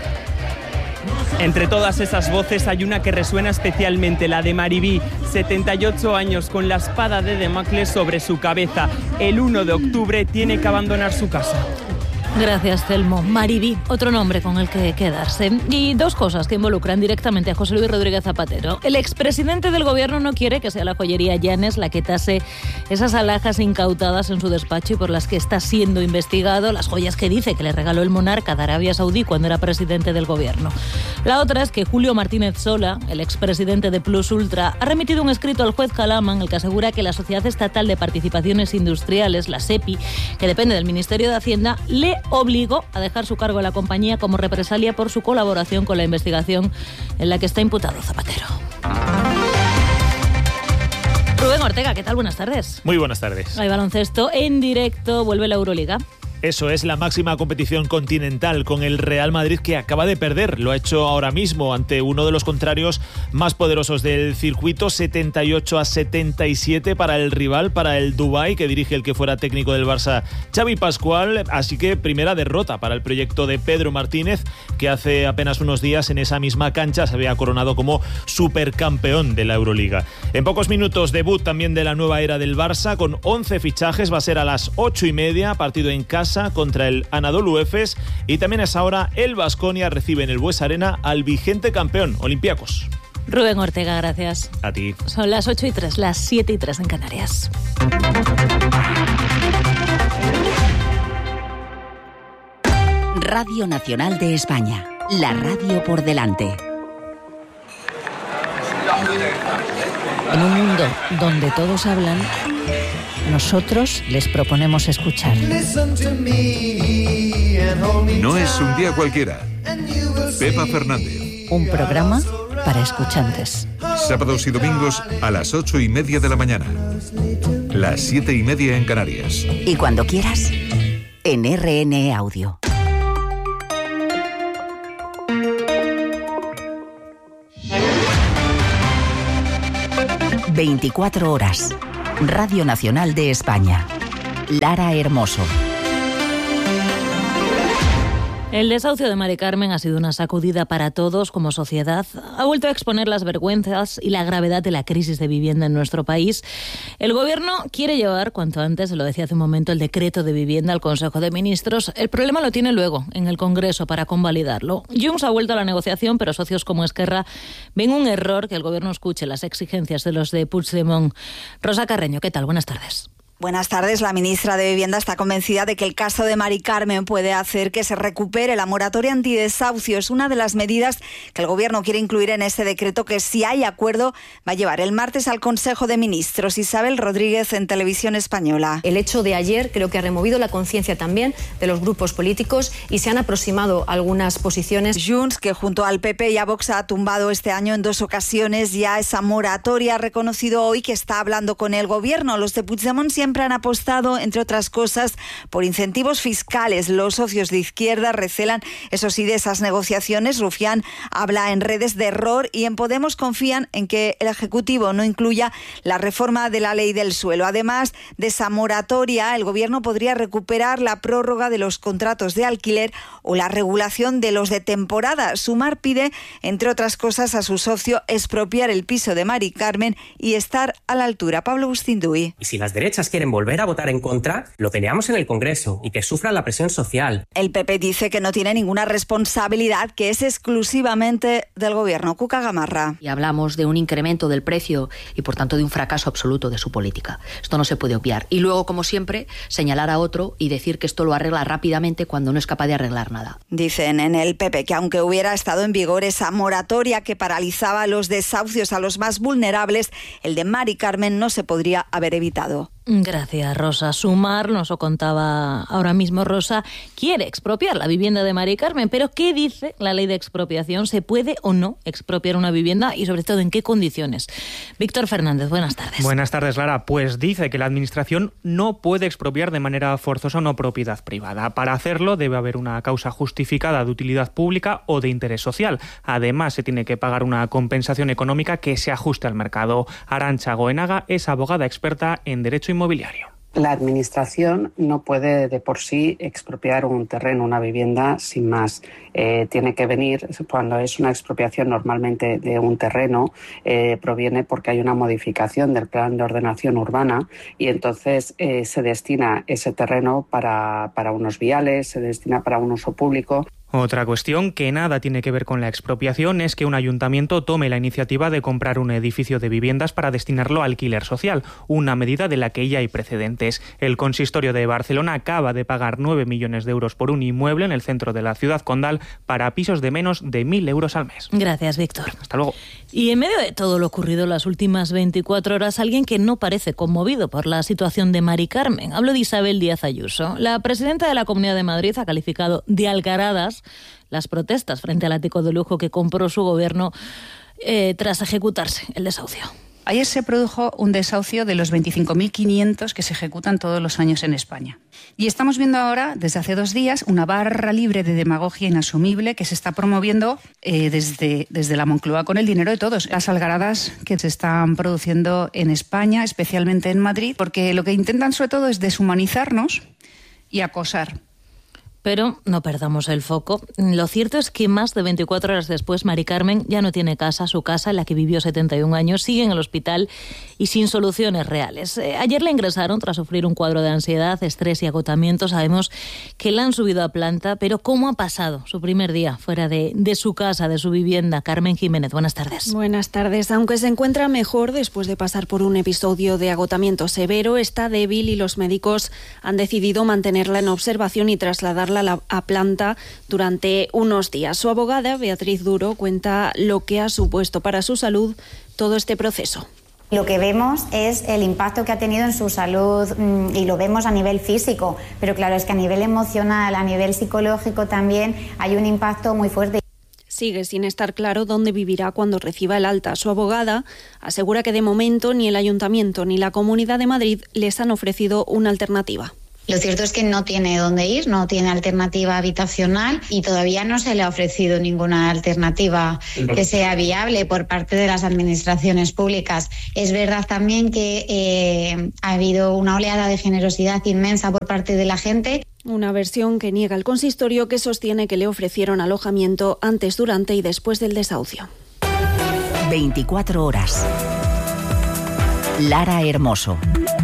Entre todas esas voces hay una que resuena especialmente, la de Maribí, setenta y ocho años, con la espada de Damocles sobre su cabeza. El uno de octubre tiene que abandonar su casa. Gracias, Telmo. Maribí, otro nombre con el que quedarse. Y dos cosas que involucran directamente a José Luis Rodríguez Zapatero. El expresidente del Gobierno no quiere que sea la joyería Llanes la que tase esas alhajas incautadas en su despacho y por las que está siendo investigado, las joyas que dice que le regaló el monarca de Arabia Saudí cuando era presidente del Gobierno. La otra es que Julio Martínez Sola, el expresidente de Plus Ultra, ha remitido un escrito al juez Calama en el que asegura que la Sociedad Estatal de Participaciones Industriales, la SEPI, que depende del Ministerio de Hacienda, le obligó a dejar su cargo en la compañía como represalia por su colaboración con la investigación en la que está imputado Zapatero. Rubén Ortega, ¿qué tal? Buenas tardes. Muy buenas tardes. Hay baloncesto en directo, vuelve la Euroliga. Eso es la máxima competición continental, con el Real Madrid que acaba de perder. Lo ha hecho ahora mismo ante uno de los contrarios más poderosos del circuito, setenta y ocho a setenta y siete para el rival, para el Dubái, que dirige el que fuera técnico del Barça, Xavi Pascual. Así que primera derrota para el proyecto de Pedro Martínez, que hace apenas unos días en esa misma cancha se había coronado como supercampeón de la Euroliga. En pocos minutos, debut también de la nueva era del Barça, con once fichajes. Va a ser a las ocho y media, partido en casa contra el Anadolu Efes, y también a esa hora el Baskonia recibe en el Bues Arena al vigente campeón, Olympiacos. Rubén Ortega, gracias. A ti. Son las ocho y tres, las siete y tres en Canarias. Radio Nacional de España, la radio por delante. En un mundo donde todos hablan, nosotros les proponemos escuchar. No es un día cualquiera. Pepa Fernández. Un programa para escuchantes. Sábados y domingos a las ocho y media de la mañana. Las siete y media en Canarias. Y cuando quieras, en R N E Audio. veinticuatro horas. Radio Nacional de España. Lara Hermoso. El desahucio de Mari Carmen ha sido una sacudida para todos como sociedad. Ha vuelto a exponer las vergüenzas y la gravedad de la crisis de vivienda en nuestro país. El Gobierno quiere llevar cuanto antes, se lo decía hace un momento, el decreto de vivienda al Consejo de Ministros. El problema lo tiene luego en el Congreso para convalidarlo. Junts ha vuelto a la negociación, pero socios como Esquerra ven un error que el Gobierno escuche las exigencias de los de Puigdemont. Rosa Carreño, ¿qué tal? Buenas tardes. Buenas tardes. La ministra de Vivienda está convencida de que el caso de Mari Carmen puede hacer que se recupere la moratoria antidesahucio. Es una de las medidas que el Gobierno quiere incluir en ese decreto que, si hay acuerdo, va a llevar el martes al Consejo de Ministros. Isabel Rodríguez, en Televisión Española. El hecho de ayer creo que ha removido la conciencia también de los grupos políticos y se han aproximado algunas posiciones. Junts, que junto al P P y a Vox ha tumbado este año en dos ocasiones ya esa moratoria, ha reconocido hoy que está hablando con el Gobierno. Los de Puigdemont siempre han apostado, entre otras cosas, por incentivos fiscales. Los socios de izquierda recelan, eso sí, de esas negociaciones. Rufián habla en redes de error y en Podemos confían en que el Ejecutivo no incluya la reforma de la ley del suelo. Además de esa moratoria, el Gobierno podría recuperar la prórroga de los contratos de alquiler o la regulación de los de temporada. Sumar pide, entre otras cosas, a su socio expropiar el piso de Mari Carmen y estar a la altura. Pablo Bustinduy. Y si las derechas quieren volver a votar en contra, lo peleamos en el Congreso y que sufran la presión social. El P P dice que no tiene ninguna responsabilidad, que es exclusivamente del Gobierno. Cuca Gamarra. Y hablamos de un incremento del precio y, por tanto, de un fracaso absoluto de su política. Esto no se puede obviar. Y luego, como siempre, señalar a otro y decir que esto lo arregla rápidamente cuando no es capaz de arreglar nada. Dicen en el P P que aunque hubiera estado en vigor esa moratoria que paralizaba los desahucios a los más vulnerables, el de Mari Carmen no se podría haber evitado. Gracias, Rosa. Sumar, nos lo contaba ahora mismo Rosa, quiere expropiar la vivienda de Mari Carmen, pero ¿qué dice la ley de expropiación? ¿Se puede o no expropiar una vivienda y, sobre todo, en qué condiciones? Víctor Fernández, buenas tardes. Buenas tardes, Lara. Pues dice que la Administración no puede expropiar de manera forzosa una propiedad privada. Para hacerlo debe haber una causa justificada de utilidad pública o de interés social. Además, se tiene que pagar una compensación económica que se ajuste al mercado. Arantxa Goenaga es abogada experta en derecho inmobiliario. La Administración no puede de por sí expropiar un terreno, una vivienda, sin más. Eh, tiene que venir, cuando es una expropiación normalmente de un terreno, eh, proviene porque hay una modificación del plan de ordenación urbana y entonces eh, se destina ese terreno para, para unos viales, se destina para un uso público. Otra cuestión que nada tiene que ver con la expropiación es que un ayuntamiento tome la iniciativa de comprar un edificio de viviendas para destinarlo a alquiler social, una medida de la que ya hay precedentes. El consistorio de Barcelona acaba de pagar nueve millones de euros por un inmueble en el centro de la ciudad condal para pisos de menos de mil euros al mes. Gracias, Víctor. Hasta luego. Y en medio de todo lo ocurrido en las últimas veinticuatro horas, alguien que no parece conmovido por la situación de Mari Carmen. Hablo de Isabel Díaz Ayuso. La presidenta de la Comunidad de Madrid ha calificado de algaradas las protestas frente al ático de lujo que compró su gobierno eh, tras ejecutarse el desahucio. Ayer se produjo un desahucio de los veinticinco mil quinientos que se ejecutan todos los años en España. Y estamos viendo ahora, desde hace dos días, una barra libre de demagogia inasumible que se está promoviendo eh, desde, desde la Moncloa con el dinero de todos. Las algaradas que se están produciendo en España, especialmente en Madrid, porque lo que intentan sobre todo es deshumanizarnos y acosar. Pero no perdamos el foco. Lo cierto es que más de veinticuatro horas después, Mari Carmen ya no tiene casa. Su casa, en la que vivió setenta y un años, sigue en el hospital y sin soluciones reales. Eh, ayer la ingresaron tras sufrir un cuadro de ansiedad, estrés y agotamiento. Sabemos que la han subido a planta, pero ¿cómo ha pasado su primer día fuera de, de su casa, de su vivienda? Carmen Jiménez, buenas tardes. Buenas tardes. Aunque se encuentra mejor después de pasar por un episodio de agotamiento severo, está débil y los médicos han decidido mantenerla en observación y trasladarla a planta durante unos días. Su abogada, Beatriz Duro, cuenta lo que ha supuesto para su salud todo este proceso. Lo que vemos es el impacto que ha tenido en su salud y lo vemos a nivel físico, pero claro, es que a nivel emocional, a nivel psicológico también hay un impacto muy fuerte. sigue sin estar claro dónde vivirá cuando reciba el alta. Su abogada asegura que de momento ni el Ayuntamiento ni la Comunidad de Madrid les han ofrecido una alternativa. Lo cierto es que no tiene dónde ir, no tiene alternativa habitacional y todavía no se le ha ofrecido ninguna alternativa que sea viable por parte de las administraciones públicas. Es verdad también que eh, ha habido una oleada de generosidad inmensa por parte de la gente. Una versión que niega el consistorio, que sostiene que le ofrecieron alojamiento antes, durante y después del desahucio. veinticuatro horas. Lara Hermoso.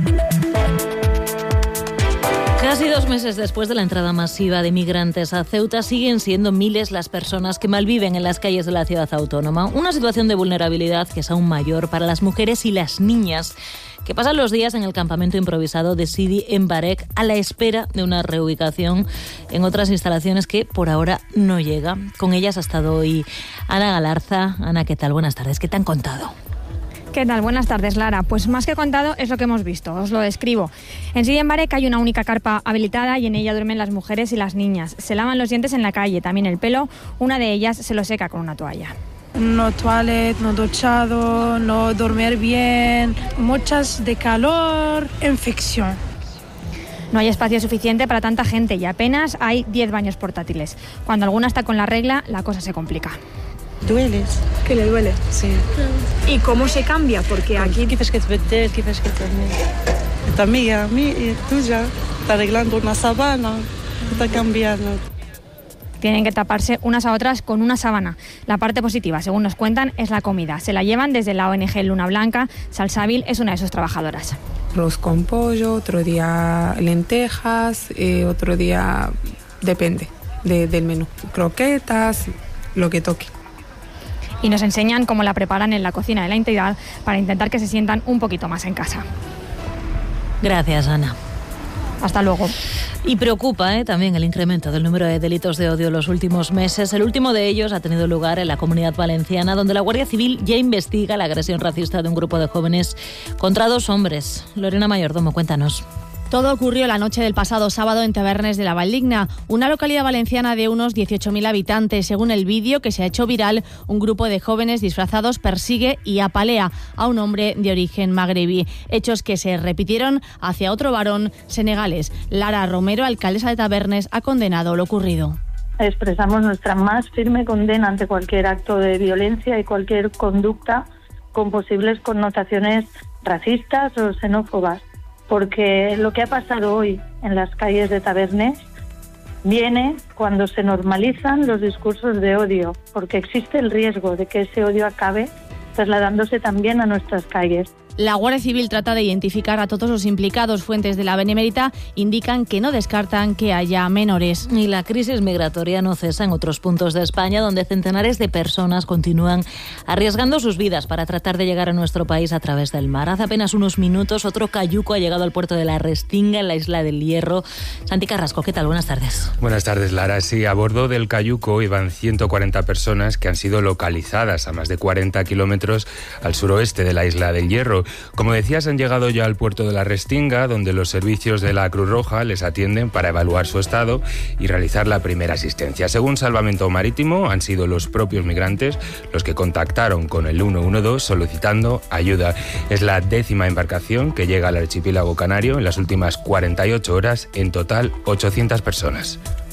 Casi dos meses después de la entrada masiva de migrantes a Ceuta, siguen siendo miles las personas que malviven en las calles de la ciudad autónoma. Una situación de vulnerabilidad que es aún mayor para las mujeres y las niñas, que pasan los días en el campamento improvisado de Sidi en Barek a la espera de una reubicación en otras instalaciones que por ahora no llega. Con ellas ha estado hoy Ana Galarza. Ana, ¿qué tal? Buenas tardes. ¿Qué te han contado? ¿Qué tal? Buenas tardes, Lara. Pues más que contado es lo que hemos visto, os lo describo. En Sidi en Barek hay una única carpa habilitada y en ella duermen las mujeres y las niñas. Se lavan los dientes en la calle, también el pelo. Una de ellas se lo seca con una toalla. No toilet, no duchado, no dormir bien, muchas de calor, infección. No hay espacio suficiente para tanta gente y apenas hay diez baños portátiles. Cuando alguna está con la regla, la cosa se complica. ¿Dueles? ¿Que le duele? Sí. ¿Y cómo se cambia? Porque aquí... ¿Qué ves que te metes? ¿Qué ves que te metes? Tu amiga, mi, tuya, está arreglando una sábana, está cambiando. Tienen que taparse unas a otras con una sábana. La parte positiva, según nos cuentan, es la comida. Se la llevan desde la O N G Luna Blanca. Salsabil es una de sus trabajadoras. Arroz con pollo, otro día lentejas, eh, otro día depende de, del menú. Croquetas, lo que toque. Y nos enseñan cómo la preparan en la cocina de la entidad para intentar que se sientan un poquito más en casa. Gracias, Ana. Hasta luego. Y preocupa ¿eh? también el incremento del número de delitos de odio en los últimos meses. El último de ellos ha tenido lugar en la Comunidad Valenciana, donde la Guardia Civil ya investiga la agresión racista de un grupo de jóvenes contra dos hombres. Lorena Mayordomo, cuéntanos. Todo ocurrió la noche del pasado sábado en Tabernes de la Valdigna, una localidad valenciana de unos dieciocho mil habitantes. Según el vídeo que se ha hecho viral, un grupo de jóvenes disfrazados persigue y apalea a un hombre de origen magrebí. Hechos que se repitieron hacia otro varón senegalés. Lara Romero, alcaldesa de Tabernes, ha condenado lo ocurrido. Expresamos nuestra más firme condena ante cualquier acto de violencia y cualquier conducta con posibles connotaciones racistas o xenófobas. Porque lo que ha pasado hoy en las calles de Tabernes viene cuando se normalizan los discursos de odio, porque existe el riesgo de que ese odio acabe trasladándose también a nuestras calles. La Guardia Civil trata de identificar a todos los implicados. Fuentes de la Benemérita indican que no descartan que haya menores. Y la crisis migratoria no cesa en otros puntos de España, donde centenares de personas continúan arriesgando sus vidas para tratar de llegar a nuestro país a través del mar. Hace apenas unos minutos, otro cayuco ha llegado al puerto de la Restinga, en la isla del Hierro. Santi Carrasco, ¿qué tal? Buenas tardes. Buenas tardes, Lara. Sí, a bordo del cayuco iban ciento cuarenta personas que han sido localizadas a más de cuarenta kilómetros al suroeste de la isla del Hierro. Como decías, han llegado ya al puerto de la Restinga, donde los servicios de la Cruz Roja les atienden para evaluar su estado y realizar la primera asistencia. Según Salvamento Marítimo, han sido los propios migrantes los que contactaron con el uno uno dos solicitando ayuda. Es la décima embarcación que llega al archipiélago canario en las últimas cuarenta y ocho horas, en total ochocientas personas.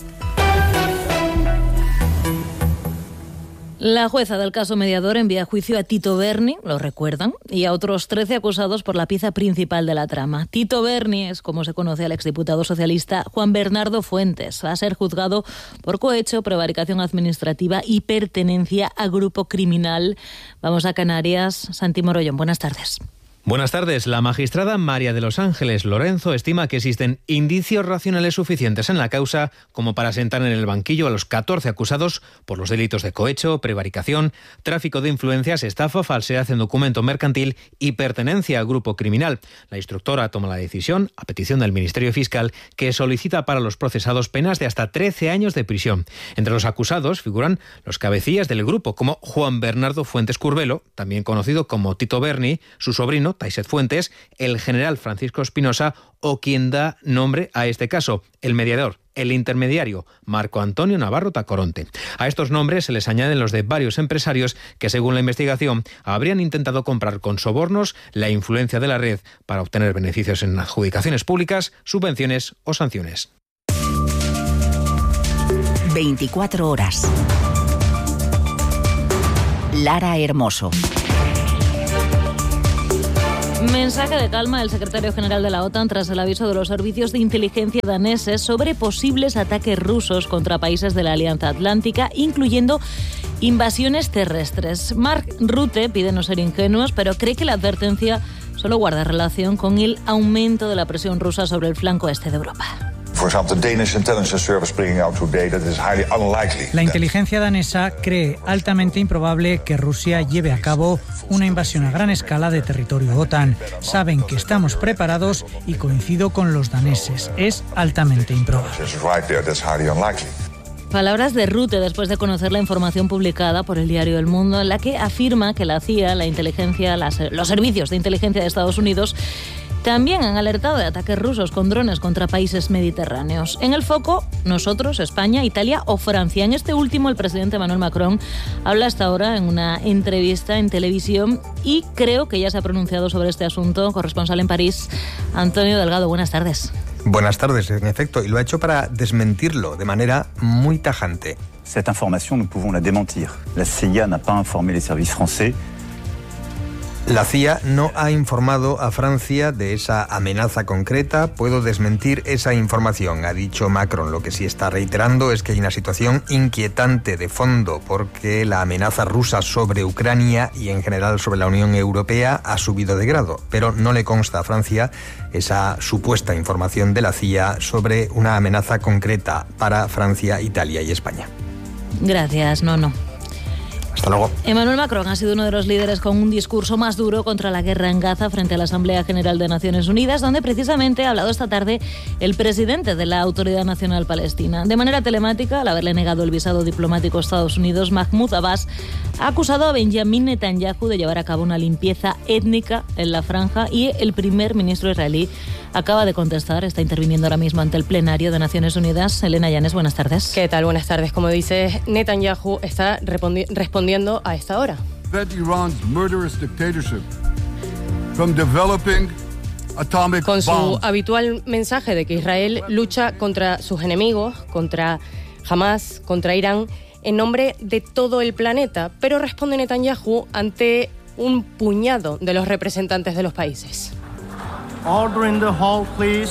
La jueza del caso Mediador envía a juicio a Tito Berni, lo recuerdan, y a otros trece acusados por la pieza principal de la trama. Tito Berni es como se conoce al exdiputado socialista Juan Bernardo Fuentes. Va a ser juzgado por cohecho, prevaricación administrativa y pertenencia a grupo criminal. Vamos a Canarias. Santi Morollón, buenas tardes. Buenas tardes. La magistrada María de los Ángeles Lorenzo estima que existen indicios racionales suficientes en la causa como para sentar en el banquillo a los catorce acusados por los delitos de cohecho, prevaricación, tráfico de influencias, estafa, falsedad en documento mercantil y pertenencia a grupo criminal. La instructora toma la decisión, a petición del Ministerio Fiscal, que solicita para los procesados penas de hasta trece años de prisión. Entre los acusados figuran los cabecillas del grupo, como Juan Bernardo Fuentes Curbelo, también conocido como Tito Berni, su sobrino, Taixet Fuentes, el general Francisco Espinosa o quien da nombre a este caso, el mediador, el intermediario, Marco Antonio Navarro Tacoronte. A estos nombres se les añaden los de varios empresarios que, según la investigación, habrían intentado comprar con sobornos la influencia de la red para obtener beneficios en adjudicaciones públicas, subvenciones o sanciones. veinticuatro horas. Lara Hermoso. Mensaje de calma del secretario general de la OTAN tras el aviso de los servicios de inteligencia daneses sobre posibles ataques rusos contra países de la Alianza Atlántica, incluyendo invasiones terrestres. Mark Rutte pide no ser ingenuos, pero cree que la advertencia solo guarda relación con el aumento de la presión rusa sobre el flanco este de Europa. La inteligencia danesa cree altamente improbable que Rusia lleve a cabo una invasión a gran escala de territorio OTAN. Saben que estamos preparados y coincido con los daneses. Es altamente improbable. Palabras de Rutte después de conocer la información publicada por el diario El Mundo, en la que afirma que la C I A, la inteligencia, las, los servicios de inteligencia de Estados Unidos, también han alertado de ataques rusos con drones contra países mediterráneos. En el foco, nosotros, España, Italia o Francia. En este último, el presidente Emmanuel Macron habla hasta ahora en una entrevista en televisión y creo que ya se ha pronunciado sobre este asunto. Corresponsal en París, Antonio Delgado, buenas tardes. Buenas tardes, en efecto, y lo ha hecho para desmentirlo de manera muy tajante. Cette information, nous pouvons la démentir. La C I A n'a pas informé les services français. La C I A no ha informado a Francia de esa amenaza concreta. Puedo desmentir esa información, ha dicho Macron. Lo que sí está reiterando es que hay una situación inquietante de fondo porque la amenaza rusa sobre Ucrania y en general sobre la Unión Europea ha subido de grado. Pero no le consta a Francia esa supuesta información de la C I A sobre una amenaza concreta para Francia, Italia y España. Gracias, no, no. Hasta luego. Emmanuel Macron ha sido uno de los líderes con un discurso más duro contra la guerra en Gaza frente a la Asamblea General de Naciones Unidas, donde precisamente ha hablado esta tarde el presidente de la Autoridad Nacional Palestina. De manera telemática, al haberle negado el visado diplomático a Estados Unidos, Mahmoud Abbas ha acusado a Benjamin Netanyahu de llevar a cabo una limpieza étnica en la franja y el primer ministro israelí acaba de contestar, está interviniendo ahora mismo ante el plenario de Naciones Unidas. Elena Llanes, buenas tardes. ¿Qué tal? Buenas tardes. Como dices, Netanyahu está respondi- respondiendo a esta hora. Con su habitual mensaje de que Israel lucha contra sus enemigos, contra Hamas, contra Irán, en nombre de todo el planeta, pero responde Netanyahu ante un puñado de los representantes de los países. Order in the hall, please.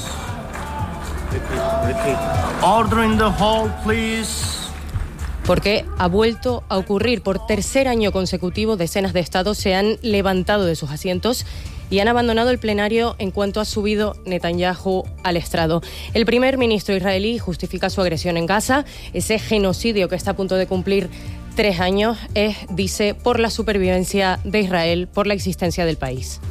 Order in the hall, please. Porque ha vuelto a ocurrir. Por tercer año consecutivo, decenas de estados se han levantado de sus asientos y han abandonado el plenario en cuanto ha subido Netanyahu al estrado. El primer ministro israelí justifica su agresión en Gaza. Ese genocidio que está a punto de cumplir tres años es, dice, por la supervivencia de Israel, por la existencia del país.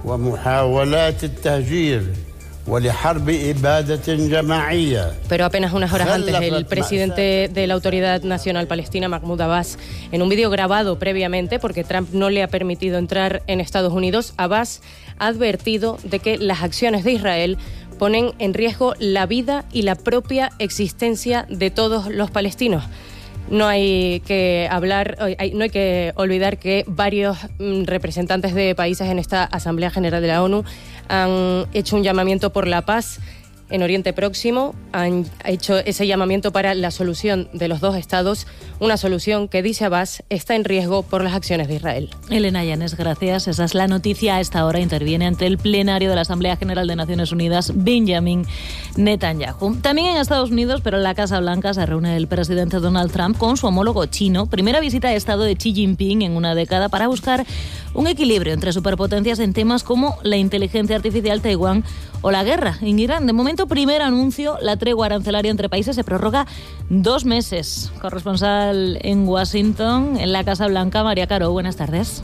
Pero apenas unas horas antes, el presidente de la Autoridad Nacional Palestina, Mahmoud Abbas, en un vídeo grabado previamente, porque Trump no le ha permitido entrar en Estados Unidos, Abbas ha advertido de que las acciones de Israel ponen en riesgo la vida y la propia existencia de todos los palestinos. No hay que hablar, no hay que olvidar que varios representantes de países en esta Asamblea General de la ONU han hecho un llamamiento por la paz en Oriente Próximo, han hecho ese llamamiento para la solución de los dos estados, una solución que, dice Abbas, está en riesgo por las acciones de Israel. Elena Llanes, gracias. Esa es la noticia. A esta hora interviene ante el plenario de la Asamblea General de Naciones Unidas Benjamin Netanyahu. También en Estados Unidos, pero en la Casa Blanca, se reúne el presidente Donald Trump con su homólogo chino. Primera visita de Estado de Xi Jinping en una década para buscar un equilibrio entre superpotencias en temas como la inteligencia artificial, Taiwán o la guerra en Irán. De momento, primer anuncio, la tregua arancelaria entre países se prorroga dos meses. Corresponsal en Washington, en la Casa Blanca, María Caro, buenas tardes.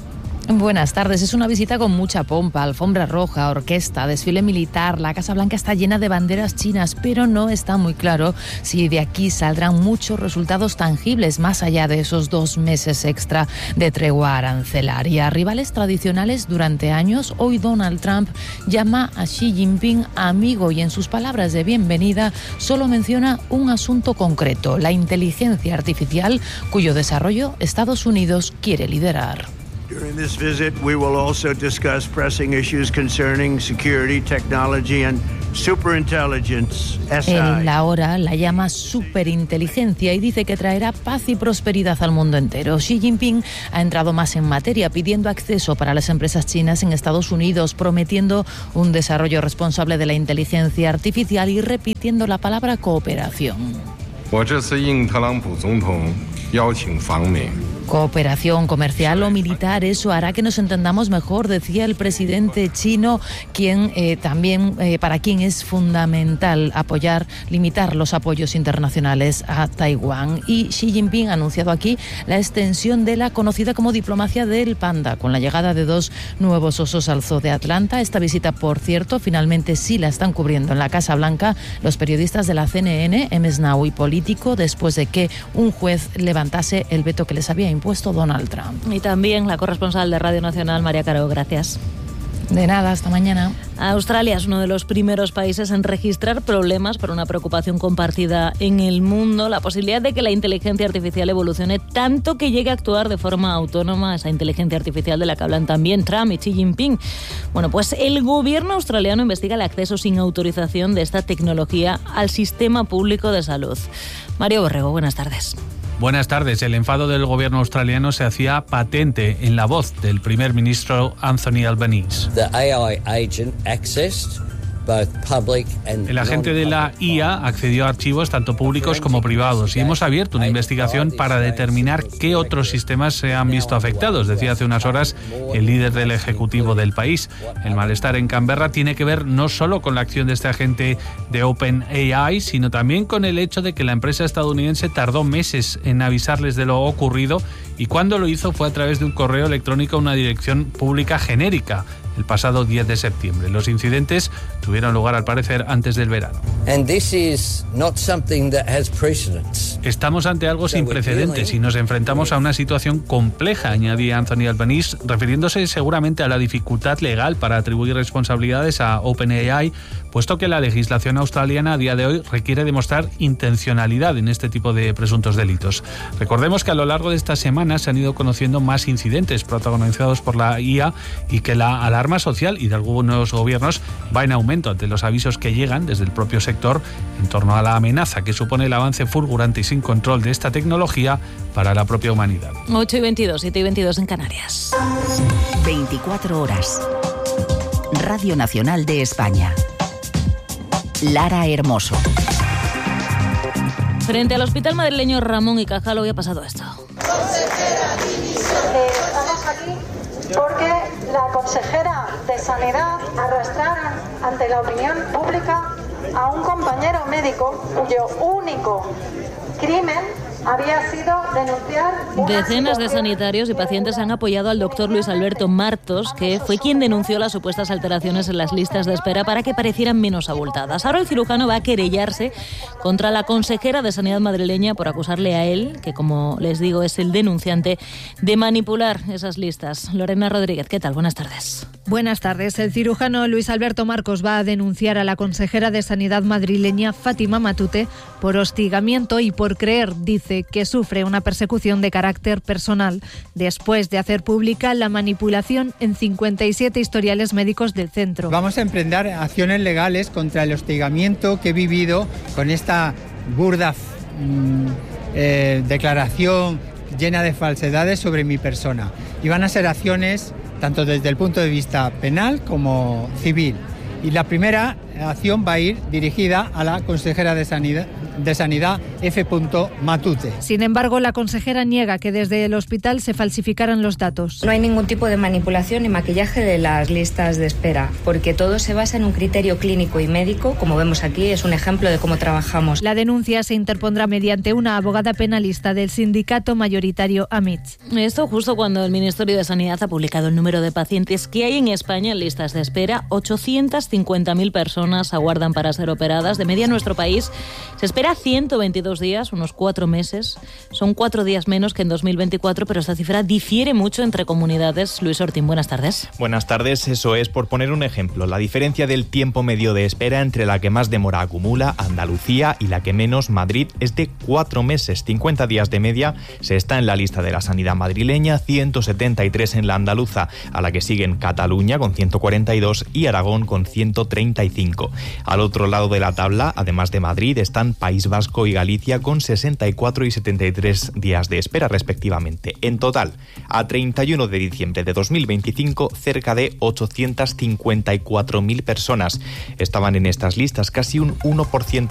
Buenas tardes. Es una visita con mucha pompa, alfombra roja, orquesta, desfile militar. La Casa Blanca está llena de banderas chinas, pero no está muy claro si de aquí saldrán muchos resultados tangibles más allá de esos dos meses extra de tregua arancelaria. Rivales tradicionales durante años, hoy Donald Trump llama a Xi Jinping amigo y en sus palabras de bienvenida solo menciona un asunto concreto, la inteligencia artificial, cuyo desarrollo Estados Unidos quiere liderar. During this visit, we will also discuss pressing issues concerning security, technology and superintelligence. En la hora la llama superinteligencia y dice que traerá paz y prosperidad al mundo entero. Xi Jinping ha entrado más en materia, pidiendo acceso para las empresas chinas en Estados Unidos, prometiendo un desarrollo responsable de la inteligencia artificial y repitiendo la palabra cooperación. Cooperación comercial o militar, eso hará que nos entendamos mejor, decía el presidente chino, quien eh, también eh, para quien es fundamental apoyar, limitar los apoyos internacionales a Taiwán. Y Xi Jinping ha anunciado aquí la extensión de la conocida como diplomacia del panda, con la llegada de dos nuevos osos al zoo de Atlanta. Esta visita, por cierto, finalmente sí la están cubriendo en la Casa Blanca los periodistas de la C N N, M. Snow y Político, después de que un juez levantase el veto que les había impuesto puesto Donald Trump. Y también la corresponsal de Radio Nacional, María Caro, gracias. De nada, hasta mañana. Australia es uno de los primeros países en registrar problemas por una preocupación compartida en el mundo, la posibilidad de que la inteligencia artificial evolucione tanto que llegue a actuar de forma autónoma, esa inteligencia artificial de la que hablan también Trump y Xi Jinping. Bueno, pues el gobierno australiano investiga el acceso sin autorización de esta tecnología al sistema público de salud. Mario Borrego, buenas tardes. Buenas tardes. El enfado del gobierno australiano se hacía patente en la voz del primer ministro Anthony Albanese. The A I agent accessed El agente de la I A accedió a archivos tanto públicos como privados y hemos abierto una investigación para determinar qué otros sistemas se han visto afectados, decía hace unas horas el líder del Ejecutivo del país. El malestar en Canberra tiene que ver no solo con la acción de este agente de OpenAI, sino también con el hecho de que la empresa estadounidense tardó meses en avisarles de lo ocurrido y cuando lo hizo fue a través de un correo electrónico a una dirección pública genérica. El pasado diez de septiembre. Los incidentes tuvieron lugar, al parecer, antes del verano. And this is not something that has precedents. Estamos ante algo sin precedentes y nos enfrentamos a una situación compleja, añadía Anthony Albanese, refiriéndose seguramente a la dificultad legal para atribuir responsabilidades a OpenAI, puesto que la legislación australiana a día de hoy requiere demostrar intencionalidad en este tipo de presuntos delitos. Recordemos que a lo largo de estas semanas se han ido conociendo más incidentes protagonizados por la I A y que la alarma social y de algunos gobiernos va en aumento ante los avisos que llegan desde el propio sector en torno a la amenaza que supone el avance fulgurante y sin control de esta tecnología para la propia humanidad. ocho y veintidós, siete y veintidós en Canarias. veinticuatro horas. Radio Nacional de España. Lara Hermoso. Frente al hospital madrileño Ramón y Cajal hoy ha pasado esto. Estamos aquí porque la consejera de Sanidad arrastraron ante la opinión pública a un compañero médico cuyo único crimen había sido denunciar... Decenas de sanitarios y pacientes han apoyado al doctor Luis Alberto Martos, que fue quien denunció las supuestas alteraciones en las listas de espera para que parecieran menos abultadas. Ahora el cirujano va a querellarse contra la consejera de Sanidad madrileña por acusarle a él, que como les digo es el denunciante, de manipular esas listas. Lorena Rodríguez, ¿qué tal? Buenas tardes. Buenas tardes. El cirujano Luis Alberto Marcos va a denunciar a la consejera de Sanidad madrileña Fátima Matute por hostigamiento y por creer, dice, que sufre una persecución de carácter personal después de hacer pública la manipulación en cincuenta y siete historiales médicos del centro. Vamos a emprender acciones legales contra el hostigamiento que he vivido con esta burda mmm, eh, declaración llena de falsedades sobre mi persona. Y van a ser acciones tanto desde el punto de vista penal como civil. Y la primera acción va a ir dirigida a la consejera de Sanidad, de Sanidad F. Matute. Sin embargo, la consejera niega que desde el hospital se falsificaran los datos. No hay ningún tipo de manipulación ni maquillaje de las listas de espera, porque todo se basa en un criterio clínico y médico. Como vemos aquí, es un ejemplo de cómo trabajamos. La denuncia se interpondrá mediante una abogada penalista del sindicato mayoritario A M I T. Esto justo cuando el Ministerio de Sanidad ha publicado el número de pacientes que hay en España en listas de espera. ochocientas cincuenta mil personas aguardan para ser operadas. De media en nuestro país se espera ciento veintidós días, unos cuatro meses. Son cuatro días menos que en dos mil veinticuatro, pero esta cifra difiere mucho entre comunidades. Luis Ortín, buenas tardes. Buenas tardes, eso es. Por poner un ejemplo, la diferencia del tiempo medio de espera entre la que más demora acumula, Andalucía, y la que menos, Madrid, es de cuatro meses. cincuenta días de media se está en la lista de la sanidad madrileña, ciento setenta y tres en la andaluza, a la que siguen Cataluña con ciento cuarenta y dos y Aragón con ciento treinta y cinco. Al otro lado de la tabla, además de Madrid, están País Vasco y Galicia con sesenta y cuatro y setenta y tres días de espera respectivamente. En total, a treinta y uno de diciembre de dos mil veinticinco, cerca de ochocientas cincuenta y cuatro mil personas estaban en estas listas, casi un uno por ciento